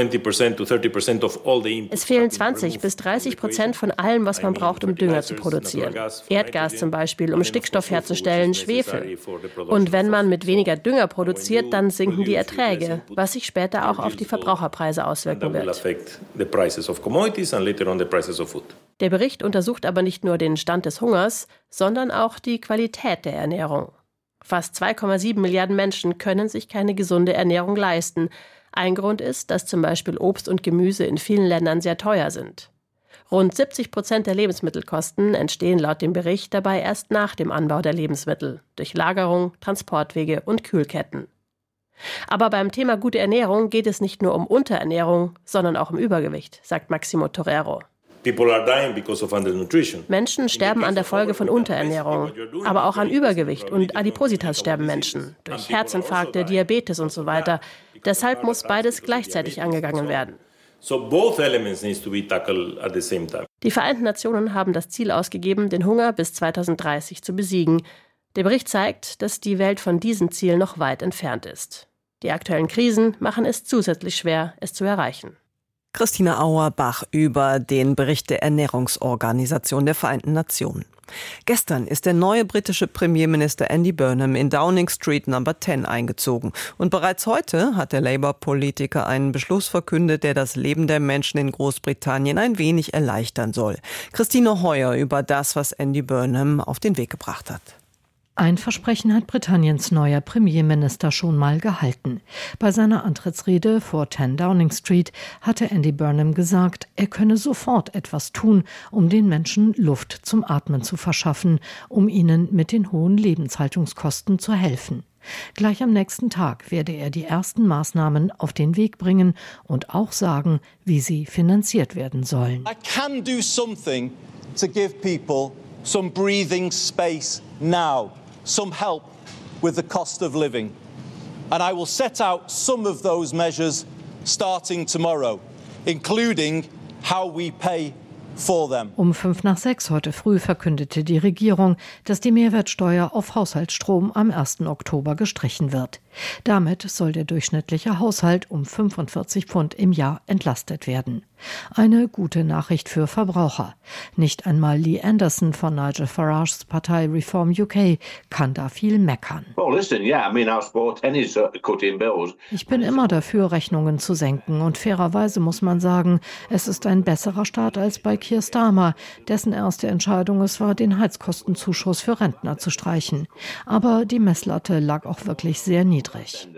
Es fehlen zwanzig bis dreißig Prozent von allem, was man braucht, um Dünger zu produzieren. Erdgas zum Beispiel, um Stickstoff herzustellen, Schwefel. Und wenn man mit weniger Dünger produziert, dann sinken die Erträge, was sich später auch auf die Verbraucherpreise auswirken wird. Der Bericht untersucht aber nicht nur den Stand des Hungers, sondern auch die Qualität der Ernährung. Fast zwei Komma sieben Milliarden Menschen können sich keine gesunde Ernährung leisten. Ein Grund ist, dass zum Beispiel Obst und Gemüse in vielen Ländern sehr teuer sind. Rund siebzig Prozent der Lebensmittelkosten entstehen laut dem Bericht dabei erst nach dem Anbau der Lebensmittel, durch Lagerung, Transportwege und Kühlketten. Aber beim Thema gute Ernährung geht es nicht nur um Unterernährung, sondern auch um Übergewicht, sagt Maximo Torero. Menschen sterben an der Folge von Unterernährung, aber auch an Übergewicht und Adipositas sterben Menschen, durch Herzinfarkte, Diabetes und so weiter. Deshalb muss beides gleichzeitig angegangen werden. Die Vereinten Nationen haben das Ziel ausgegeben, den Hunger bis zweitausenddreißig zu besiegen. Der Bericht zeigt, dass die Welt von diesem Ziel noch weit entfernt ist. Die aktuellen Krisen machen es zusätzlich schwer, es zu erreichen. Christina Auerbach über den Bericht der Ernährungsorganisation der Vereinten Nationen. Gestern ist der neue britische Premierminister Andy Burnham in Downing Street Number zehn eingezogen. Und bereits heute hat der Labour-Politiker einen Beschluss verkündet, der das Leben der Menschen in Großbritannien ein wenig erleichtern soll. Christine Heuer über das, was Andy Burnham auf den Weg gebracht hat. Ein Versprechen hat Britanniens neuer Premierminister schon mal gehalten. Bei seiner Antrittsrede vor zehn Downing Street hatte Andy Burnham gesagt, er könne sofort etwas tun, um den Menschen Luft zum Atmen zu verschaffen, um ihnen mit den hohen Lebenshaltungskosten zu helfen. Gleich am nächsten Tag werde er die ersten Maßnahmen auf den Weg bringen und auch sagen, wie sie finanziert werden sollen. I can do something to give people some breathing space now. Some help with the cost of living. And I will set out some of those measures starting tomorrow, including how we pay for them. Um fünf nach sechs heute früh verkündete die Regierung, dass die Mehrwertsteuer auf Haushaltsstrom am ersten Oktober gestrichen wird. Damit soll der durchschnittliche Haushalt um fünfundvierzig Pfund im Jahr entlastet werden. Eine gute Nachricht für Verbraucher. Nicht einmal Lee Anderson von Nigel Farages Partei Reform U K kann da viel meckern. Ich bin immer dafür, Rechnungen zu senken. Und fairerweise muss man sagen, es ist ein besserer Start als bei Keir Starmer, dessen erste Entscheidung es war, den Heizkostenzuschuss für Rentner zu streichen. Aber die Messlatte lag auch wirklich sehr niedrig.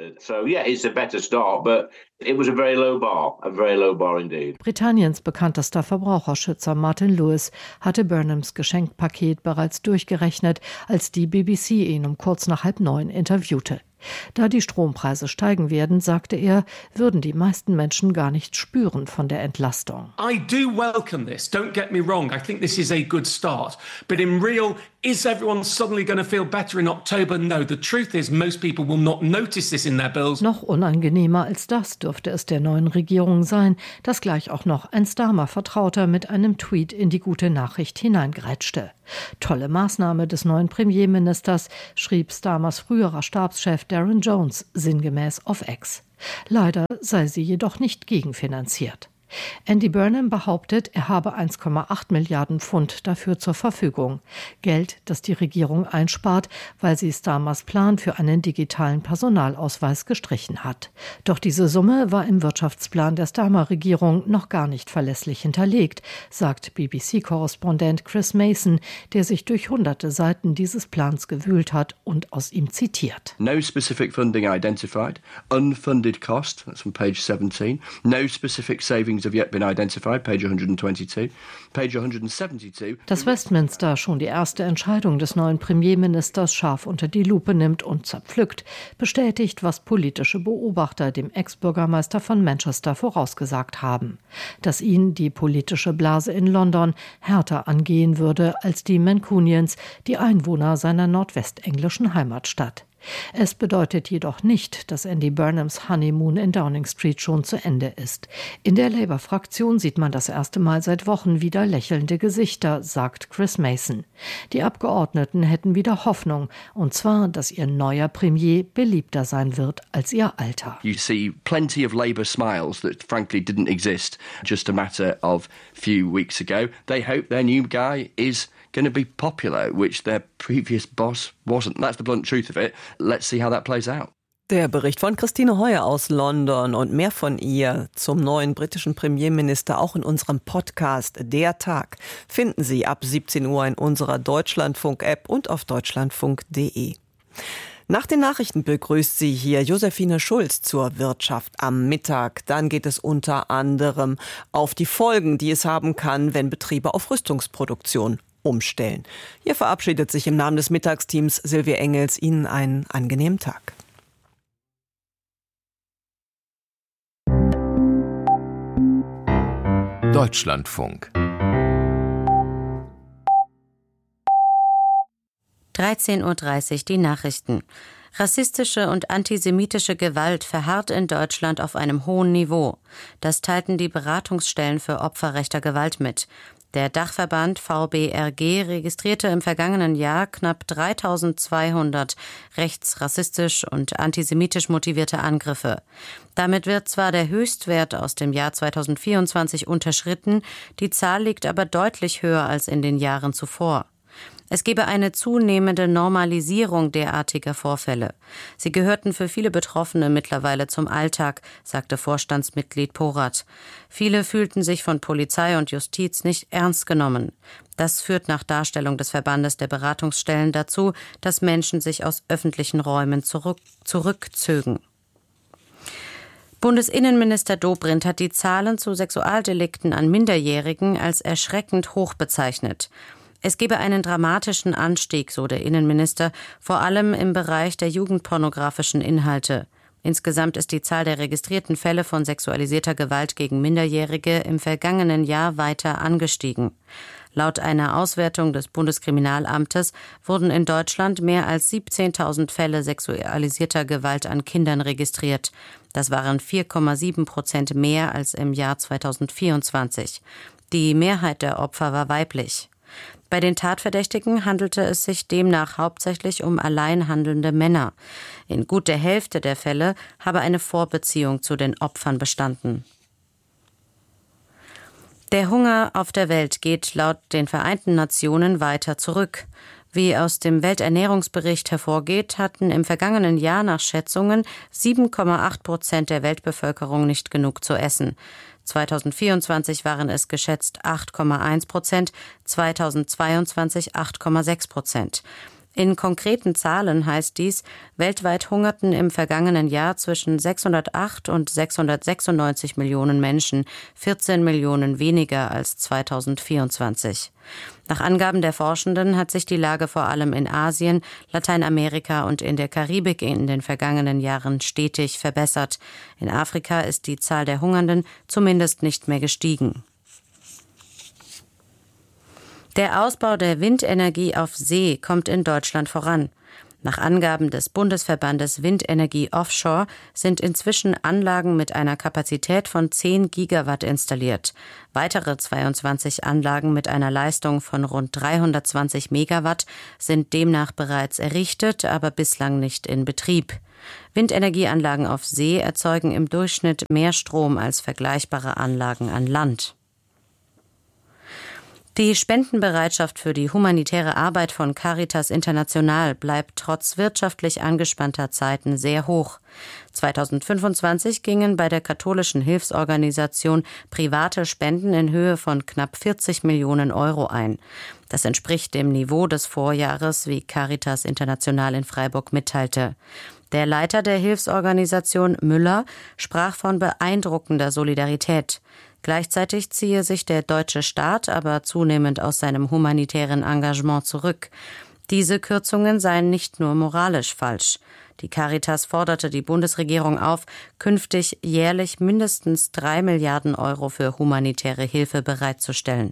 Britanniens bekanntester Verbraucherschützer Martin Lewis hatte Burnhams Geschenkpaket bereits durchgerechnet, als die B B C ihn um kurz nach halb neun interviewte. Da die Strompreise steigen werden, sagte er, würden die meisten Menschen gar nicht spüren von der Entlastung. I do welcome this. Don't get me wrong. I think this is a good start. But in real, is everyone suddenly going to feel better in October? No. The truth is, most people will not notice this in their bills. Noch unangenehmer als das dürfte es der neuen Regierung sein, dass gleich auch noch ein Starmer-Vertrauter mit einem Tweet in die gute Nachricht hineingrätschte. Tolle Maßnahme des neuen Premierministers, schrieb Starmers früherer Stabschef Darren Jones sinngemäß auf X. Leider sei sie jedoch nicht gegenfinanziert. Andy Burnham behauptet, er habe eins Komma acht Milliarden Pfund dafür zur Verfügung. Geld, das die Regierung einspart, weil sie Starmers Plan für einen digitalen Personalausweis gestrichen hat. Doch diese Summe war im Wirtschaftsplan der Starmer-Regierung noch gar nicht verlässlich hinterlegt, sagt B B C-Korrespondent Chris Mason, der sich durch hunderte Seiten dieses Plans gewühlt hat und aus ihm zitiert. No specific funding identified, unfunded cost, that's on page seventeen, no specific saving findings have yet been identified, page one hundred twenty-two. Page one hundred seventy-two. Dass Westminster schon die erste Entscheidung des neuen Premierministers scharf unter die Lupe nimmt und zerpflückt, bestätigt, was politische Beobachter dem Ex-Bürgermeister von Manchester vorausgesagt haben, dass ihn die politische Blase in London härter angehen würde als die Mancunians, die Einwohner seiner nordwestenglischen Heimatstadt. Es bedeutet jedoch nicht, dass Andy Burnhams Honeymoon in Downing Street schon zu Ende ist. In der Labour-Fraktion sieht man das erste Mal seit Wochen wieder lächelnde Gesichter, sagt Chris Mason. Die Abgeordneten hätten wieder Hoffnung, und zwar, dass ihr neuer Premier beliebter sein wird als ihr alter. You see plenty of Labour smiles that frankly didn't exist just a matter of few weeks ago. They hope their new guy is going to be popular, which their previous boss wasn't. That's the blunt truth of it. Let's see how that plays out. Der Bericht von Christine Heuer aus London und mehr von ihr zum neuen britischen Premierminister auch in unserem Podcast Der Tag finden Sie ab siebzehn Uhr in unserer Deutschlandfunk-App und auf deutschlandfunk punkt de. Nach den Nachrichten begrüßt Sie hier Josephine Schulz zur Wirtschaft am Mittag. Dann geht es unter anderem auf die Folgen, die es haben kann, wenn Betriebe auf Rüstungsproduktion umstellen. Hier verabschiedet sich im Namen des Mittagsteams Silvia Engels. Ihnen einen angenehmen Tag. Deutschlandfunk. dreizehn Uhr dreißig die Nachrichten. Rassistische und antisemitische Gewalt verharrt in Deutschland auf einem hohen Niveau. Das teilten die Beratungsstellen für Opfer rechter Gewalt mit. Der Dachverband V B R G registrierte im vergangenen Jahr knapp dreitausendzweihundert rechtsrassistisch und antisemitisch motivierte Angriffe. Damit wird zwar der Höchstwert aus dem Jahr zweitausendvierundzwanzig unterschritten, die Zahl liegt aber deutlich höher als in den Jahren zuvor. Es gebe eine zunehmende Normalisierung derartiger Vorfälle. Sie gehörten für viele Betroffene mittlerweile zum Alltag, sagte Vorstandsmitglied Porath. Viele fühlten sich von Polizei und Justiz nicht ernst genommen. Das führt nach Darstellung des Verbandes der Beratungsstellen dazu, dass Menschen sich aus öffentlichen Räumen zurück, zurückzögen. Bundesinnenminister Dobrindt hat die Zahlen zu Sexualdelikten an Minderjährigen als erschreckend hoch bezeichnet. Es gebe einen dramatischen Anstieg, so der Innenminister, vor allem im Bereich der jugendpornografischen Inhalte. Insgesamt ist die Zahl der registrierten Fälle von sexualisierter Gewalt gegen Minderjährige im vergangenen Jahr weiter angestiegen. Laut einer Auswertung des Bundeskriminalamtes wurden in Deutschland mehr als siebzehntausend Fälle sexualisierter Gewalt an Kindern registriert. Das waren vier Komma sieben Prozent mehr als im Jahr zweitausendvierundzwanzig. Die Mehrheit der Opfer war weiblich. Bei den Tatverdächtigen handelte es sich demnach hauptsächlich um allein handelnde Männer. In gut der Hälfte der Fälle habe eine Vorbeziehung zu den Opfern bestanden. Der Hunger auf der Welt geht laut den Vereinten Nationen weiter zurück. Wie aus dem Welternährungsbericht hervorgeht, hatten im vergangenen Jahr nach Schätzungen sieben Komma acht Prozent der Weltbevölkerung nicht genug zu essen. zweitausendvierundzwanzig waren es geschätzt acht Komma eins Prozent, zweitausendzweiundzwanzig acht Komma sechs Prozent. In konkreten Zahlen heißt dies, weltweit hungerten im vergangenen Jahr zwischen sechshundertacht und sechshundertsechsundneunzig Millionen Menschen, vierzehn Millionen weniger als zweitausendvierundzwanzig. Nach Angaben der Forschenden hat sich die Lage vor allem in Asien, Lateinamerika und in der Karibik in den vergangenen Jahren stetig verbessert. In Afrika ist die Zahl der Hungernden zumindest nicht mehr gestiegen. Der Ausbau der Windenergie auf See kommt in Deutschland voran. Nach Angaben des Bundesverbandes Windenergie Offshore sind inzwischen Anlagen mit einer Kapazität von zehn Gigawatt installiert. Weitere zweiundzwanzig Anlagen mit einer Leistung von rund dreihundertzwanzig Megawatt sind demnach bereits errichtet, aber bislang nicht in Betrieb. Windenergieanlagen auf See erzeugen im Durchschnitt mehr Strom als vergleichbare Anlagen an Land. Die Spendenbereitschaft für die humanitäre Arbeit von Caritas International bleibt trotz wirtschaftlich angespannter Zeiten sehr hoch. zweitausendfünfundzwanzig gingen bei der katholischen Hilfsorganisation private Spenden in Höhe von knapp vierzig Millionen Euro ein. Das entspricht dem Niveau des Vorjahres, wie Caritas International in Freiburg mitteilte. Der Leiter der Hilfsorganisation Müller sprach von beeindruckender Solidarität. Gleichzeitig ziehe sich der deutsche Staat aber zunehmend aus seinem humanitären Engagement zurück. Diese Kürzungen seien nicht nur moralisch falsch. Die Caritas forderte die Bundesregierung auf, künftig jährlich mindestens drei Milliarden Euro für humanitäre Hilfe bereitzustellen.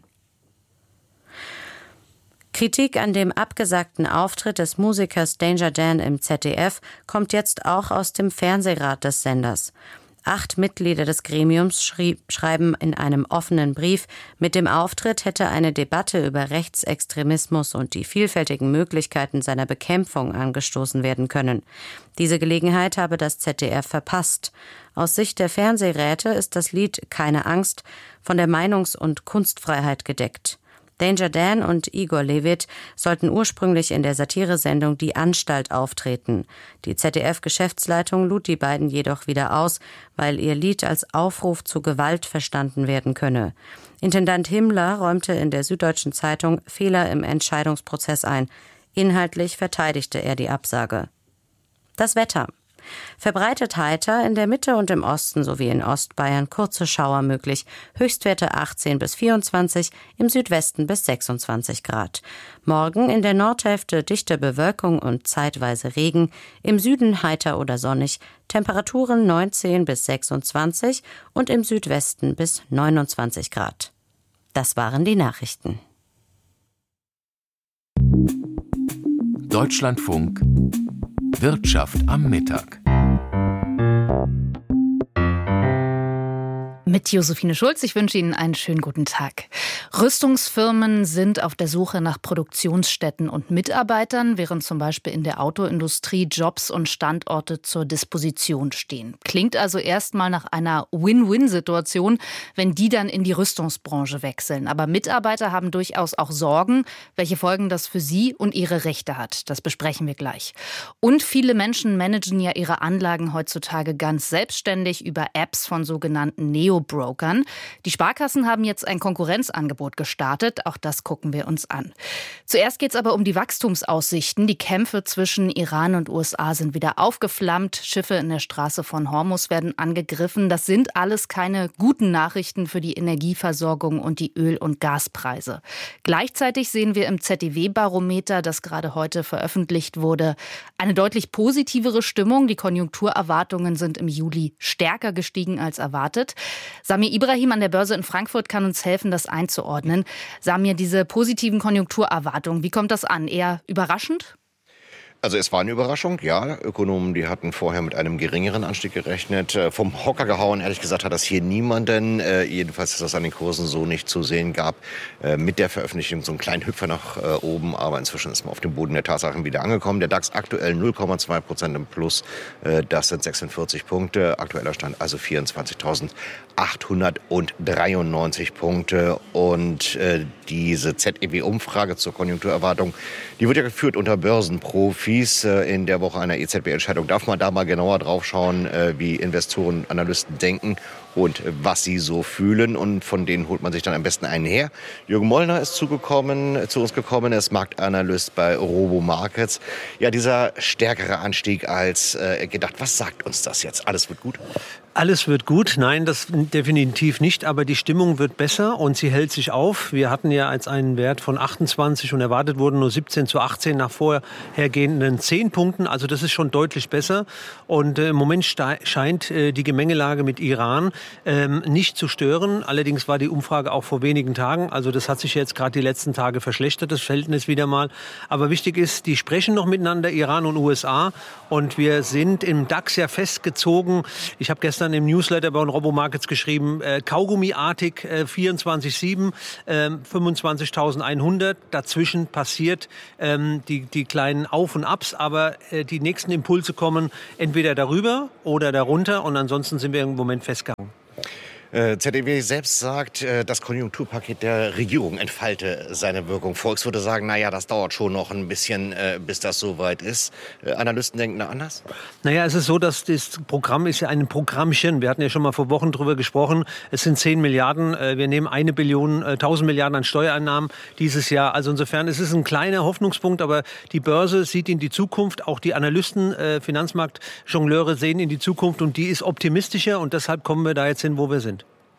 Kritik an dem abgesagten Auftritt des Musikers Danger Dan im Z D F kommt jetzt auch aus dem Fernsehrat des Senders. Acht Mitglieder des Gremiums schrieb, schreiben in einem offenen Brief, mit dem Auftritt hätte eine Debatte über Rechtsextremismus und die vielfältigen Möglichkeiten seiner Bekämpfung angestoßen werden können. Diese Gelegenheit habe das Z D F verpasst. Aus Sicht der Fernsehräte ist das Lied Keine Angst von der Meinungs- und Kunstfreiheit gedeckt. Danger Dan und Igor Levit sollten ursprünglich in der Satiresendung Die Anstalt auftreten. Die Z D F-Geschäftsleitung lud die beiden jedoch wieder aus, weil ihr Lied als Aufruf zu Gewalt verstanden werden könne. Intendant Himmler räumte in der Süddeutschen Zeitung Fehler im Entscheidungsprozess ein. Inhaltlich verteidigte er die Absage. Das Wetter. Verbreitet heiter, in der Mitte und im Osten sowie in Ostbayern kurze Schauer möglich, Höchstwerte achtzehn bis vierundzwanzig, im Südwesten bis sechsundzwanzig Grad. Morgen in der Nordhälfte dichte Bewölkung und zeitweise Regen, im Süden heiter oder sonnig, Temperaturen neunzehn bis sechsundzwanzig und im Südwesten bis neunundzwanzig Grad. Das waren die Nachrichten. Deutschlandfunk Wirtschaft am Mittag. Mit Josephine Schulz, ich wünsche Ihnen einen schönen guten Tag. Rüstungsfirmen sind auf der Suche nach Produktionsstätten und Mitarbeitern, während zum Beispiel in der Autoindustrie Jobs und Standorte zur Disposition stehen. Klingt also erstmal nach einer Win-Win-Situation, wenn die dann in die Rüstungsbranche wechseln. Aber Mitarbeiter haben durchaus auch Sorgen, welche Folgen das für sie und ihre Rechte hat. Das besprechen wir gleich. Und viele Menschen managen ja ihre Anlagen heutzutage ganz selbstständig über Apps von sogenannten Neo Brokern. Die Sparkassen haben jetzt ein Konkurrenzangebot gestartet. Auch das gucken wir uns an. Zuerst geht es aber um die Wachstumsaussichten. Die Kämpfe zwischen Iran und U S A sind wieder aufgeflammt. Schiffe in der Straße von Hormuz werden angegriffen. Das sind alles keine guten Nachrichten für die Energieversorgung und die Öl- und Gaspreise. Gleichzeitig sehen wir im Z D W-Barometer, das gerade heute veröffentlicht wurde, eine deutlich positivere Stimmung. Die Konjunkturerwartungen sind im Juli stärker gestiegen als erwartet. Samir Ibrahim an der Börse in Frankfurt kann uns helfen, das einzuordnen. Samir, diese positiven Konjunkturerwartungen, wie kommt das an? Eher überraschend? Also es war eine Überraschung, ja. Ökonomen, die hatten vorher mit einem geringeren Anstieg gerechnet. Vom Hocker gehauen, ehrlich gesagt, hat das hier niemanden. Äh, jedenfalls ist das an den Kursen so nicht zu sehen. Gab äh, mit der Veröffentlichung so einen kleinen Hüpfer nach äh, oben. Aber inzwischen ist man auf dem Boden der Tatsachen wieder angekommen. Der DAX aktuell null Komma zwei Prozent im Plus. Äh, das sind sechsundvierzig Punkte. Aktueller Stand also vierundzwanzigtausendachthundertdreiundneunzig Punkte. Und äh, diese Z E W-Umfrage zur Konjunkturerwartung, die wird ja geführt unter Börsenprofis. In der Woche einer E Z B-Entscheidung darf man da mal genauer drauf schauen, wie Investoren und Analysten denken und was sie so fühlen. Und von denen holt man sich dann am besten einen her. Jürgen Mollner ist zugekommen, zu uns gekommen. Er ist Marktanalyst bei Robo Markets. Ja, dieser stärkere Anstieg als äh, gedacht. Was sagt uns das jetzt? Alles wird gut? Alles wird gut. Nein, das definitiv nicht. Aber die Stimmung wird besser und sie hält sich auf. Wir hatten ja als einen Wert von achtundzwanzig und erwartet wurden nur siebzehn zu achtzehn nach vorhergehenden zehn Punkten. Also das ist schon deutlich besser. Und äh, im Moment scheint äh, die Gemengelage mit Iran ähm, nicht zu stören. Allerdings war die Umfrage auch vor wenigen Tagen. Also das hat sich jetzt gerade die letzten Tage verschlechtert, das Verhältnis wieder mal. Aber wichtig ist, die sprechen noch miteinander, Iran und U S A. Und wir sind im DAX ja festgezogen. Ich habe gestern im Newsletter bei Robo Markets geschrieben, äh, Kaugummiartig äh, vierundzwanzig Komma sieben, äh, fünfundzwanzigtausendeinhundert. Dazwischen passiert ähm, die, die kleinen Auf- und Abs, aber äh, die nächsten Impulse kommen entweder darüber oder darunter und ansonsten sind wir im Moment festgegangen. Z D W selbst sagt, das Konjunkturpaket der Regierung entfalte seine Wirkung. Volks würde sagen, naja, das dauert schon noch ein bisschen, bis das soweit ist. Analysten denken da anders? Naja, es ist so, dass das Programm ist ja ein Programmchen. Wir hatten ja schon mal vor Wochen drüber gesprochen. Es sind zehn Milliarden. Wir nehmen eine Billion, tausend Milliarden an Steuereinnahmen dieses Jahr. Also insofern ist es ein kleiner Hoffnungspunkt, aber die Börse sieht in die Zukunft. Auch die Analysten, Finanzmarktjongleure sehen in die Zukunft und die ist optimistischer und deshalb kommen wir da jetzt hin, wo wir sind.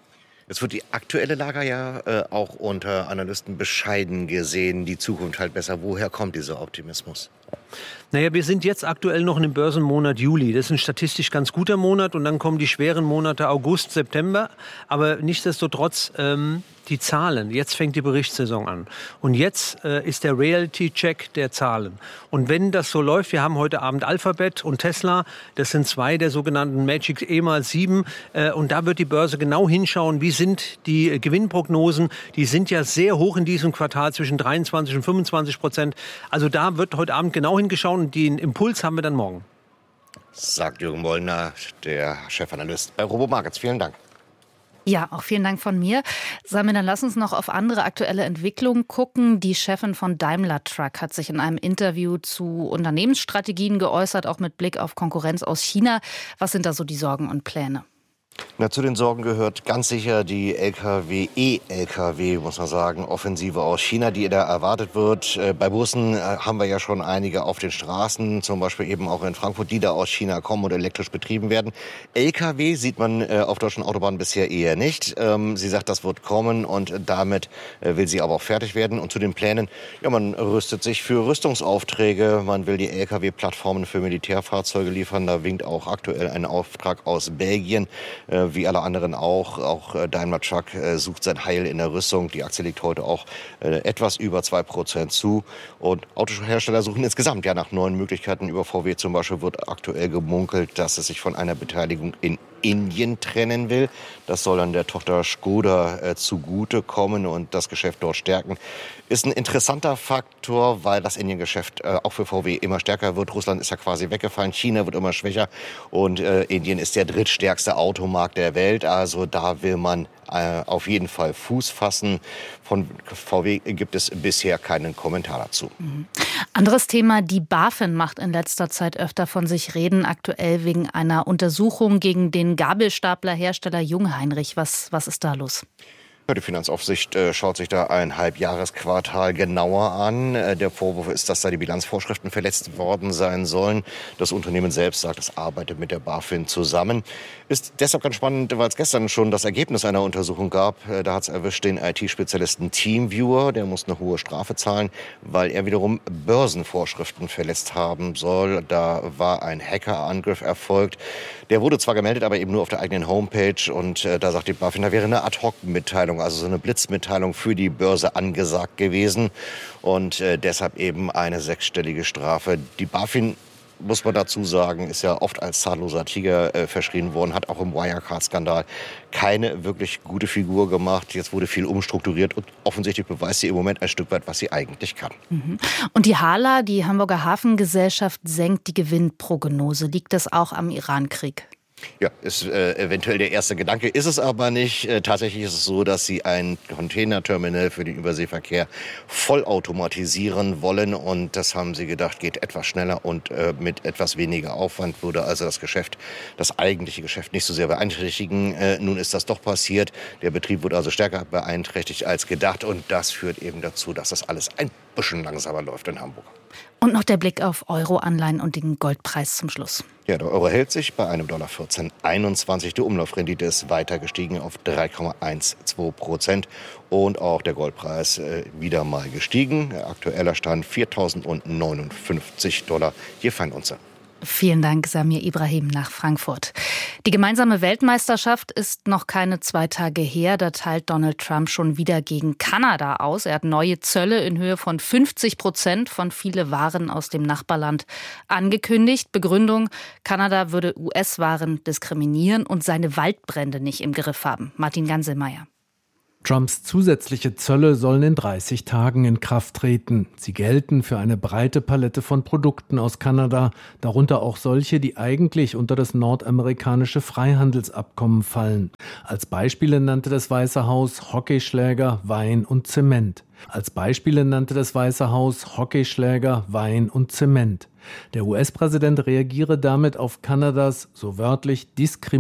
Jetzt wird die aktuelle Lage ja äh, auch unter Analysten bescheiden gesehen. Die Zukunft halt besser. Woher kommt dieser Optimismus? Naja, wir sind jetzt aktuell noch in dem Börsenmonat Juli. Das ist ein statistisch ganz guter Monat. Und dann kommen die schweren Monate August, September. Aber nichtsdestotrotz ähm, die Zahlen. Jetzt fängt die Berichtssaison an. Und jetzt äh, ist der Reality-Check der Zahlen. Und wenn das so läuft, wir haben heute Abend Alphabet und Tesla. Das sind zwei der sogenannten Magic E mal sieben. Äh, und da wird die Börse genau hinschauen, wie sind die Gewinnprognosen. Die sind ja sehr hoch in diesem Quartal, zwischen dreiundzwanzig und fünfundzwanzig Prozent. Also da wird heute Abend genau hingeschaut und den Impuls haben wir dann morgen. Sagt Jürgen Wollner, der Chefanalyst bei Robo Markets. Vielen Dank. Ja, auch vielen Dank von mir. Sami, dann lass uns noch auf andere aktuelle Entwicklungen gucken. Die Chefin von Daimler Truck hat sich in einem Interview zu Unternehmensstrategien geäußert, auch mit Blick auf Konkurrenz aus China. Was sind da so die Sorgen und Pläne? Na, zu den Sorgen gehört ganz sicher die L K W, E-L K W, muss man sagen, Offensive aus China, die da erwartet wird. Äh, bei Bussen äh, haben wir ja schon einige auf den Straßen, zum Beispiel eben auch in Frankfurt, die da aus China kommen und elektrisch betrieben werden. L K W sieht man äh, auf deutschen Autobahnen bisher eher nicht. Ähm, sie sagt, das wird kommen und damit äh, will sie aber auch fertig werden. Und zu den Plänen, ja, man rüstet sich für Rüstungsaufträge. Man will die L K W-Plattformen für Militärfahrzeuge liefern. Da winkt auch aktuell ein Auftrag aus Belgien. Wie alle anderen auch. Auch Daimler Truck sucht sein Heil in der Rüstung. Die Aktie liegt heute auch etwas über zwei Prozent zu. Und Autohersteller suchen insgesamt ja nach neuen Möglichkeiten. Über V W zum Beispiel wird aktuell gemunkelt, dass es sich von einer Beteiligung in Indien trennen will. Das soll dann der Tochter Škoda äh, zugutekommen und das Geschäft dort stärken. Ist ein interessanter Faktor, weil das Indien-Geschäft äh, auch für V W immer stärker wird. Russland ist ja quasi weggefallen, China wird immer schwächer und äh, Indien ist der drittstärkste Automarkt der Welt. Also da will man äh, auf jeden Fall Fuß fassen. Von V W gibt es bisher keinen Kommentar dazu. Mhm. Anderes Thema, die BaFin macht in letzter Zeit öfter von sich reden, aktuell wegen einer Untersuchung gegen den Gabelstaplerhersteller Jungheinrich. Was, was ist da los? Ja, die Finanzaufsicht äh, schaut sich da ein Halbjahresquartal genauer an. Äh, der Vorwurf ist, dass da die Bilanzvorschriften verletzt worden sein sollen. Das Unternehmen selbst sagt, es arbeitet mit der BaFin zusammen. Ist deshalb ganz spannend, weil es gestern schon das Ergebnis einer Untersuchung gab. Äh, da hat es erwischt den I T-Spezialisten Teamviewer. Der muss eine hohe Strafe zahlen, weil er wiederum Börsenvorschriften verletzt haben soll. Da war ein Hackerangriff erfolgt. Der wurde zwar gemeldet, aber eben nur auf der eigenen Homepage. Und äh, da sagt die BaFin, da wäre eine Ad-Hoc-Mitteilung, also so eine Blitzmitteilung für die Börse angesagt gewesen. Und äh, deshalb eben eine sechsstellige Strafe. Die BaFin, muss man dazu sagen, ist ja oft als zahnloser Tiger äh, verschrien worden, hat auch im Wirecard-Skandal keine wirklich gute Figur gemacht. Jetzt wurde viel umstrukturiert und offensichtlich beweist sie im Moment ein Stück weit, was sie eigentlich kann. Mhm. Und die HHLA, die Hamburger Hafengesellschaft, senkt die Gewinnprognose. Liegt das auch am Irankrieg? Ja, ist äh, eventuell der erste Gedanke, ist es aber nicht. Äh, tatsächlich ist es so, dass sie ein Containerterminal für den Überseeverkehr vollautomatisieren wollen. Und das haben sie gedacht, geht etwas schneller und äh, mit etwas weniger Aufwand würde also das Geschäft, das eigentliche Geschäft nicht so sehr beeinträchtigen. Äh, nun ist das doch passiert. Der Betrieb wird also stärker beeinträchtigt als gedacht. Und das führt eben dazu, dass das alles ein bisschen langsamer läuft in Hamburg. Und noch der Blick auf Euro-Anleihen und den Goldpreis zum Schluss. Ja, der Euro hält sich bei einem Dollar vierzehn einundzwanzig. Die Umlaufrendite ist weiter gestiegen auf drei Komma zwölf Prozent. Und auch der Goldpreis äh, wieder mal gestiegen. Aktueller Stand viertausendneunundfünfzig Dollar je Feinunze. Vielen Dank, Samir Ibrahim nach Frankfurt. Die gemeinsame Weltmeisterschaft ist noch keine zwei Tage her. Da teilt Donald Trump schon wieder gegen Kanada aus. Er hat neue Zölle in Höhe von fünfzig Prozent von viele Waren aus dem Nachbarland angekündigt. Begründung, Kanada würde U S-Waren diskriminieren und seine Waldbrände nicht im Griff haben. Martin Ganselmeier. Trumps zusätzliche Zölle sollen in dreißig Tagen in Kraft treten. Sie gelten für eine breite Palette von Produkten aus Kanada, darunter auch solche, die eigentlich unter das nordamerikanische Freihandelsabkommen fallen. Als Beispiele nannte das Weiße Haus Hockeyschläger, Wein und Zement. Als Beispiele nannte das Weiße Haus Hockeyschläger, Wein und Zement. Der U S-Präsident reagiere damit auf Kanadas, so wörtlich, Diskriminierung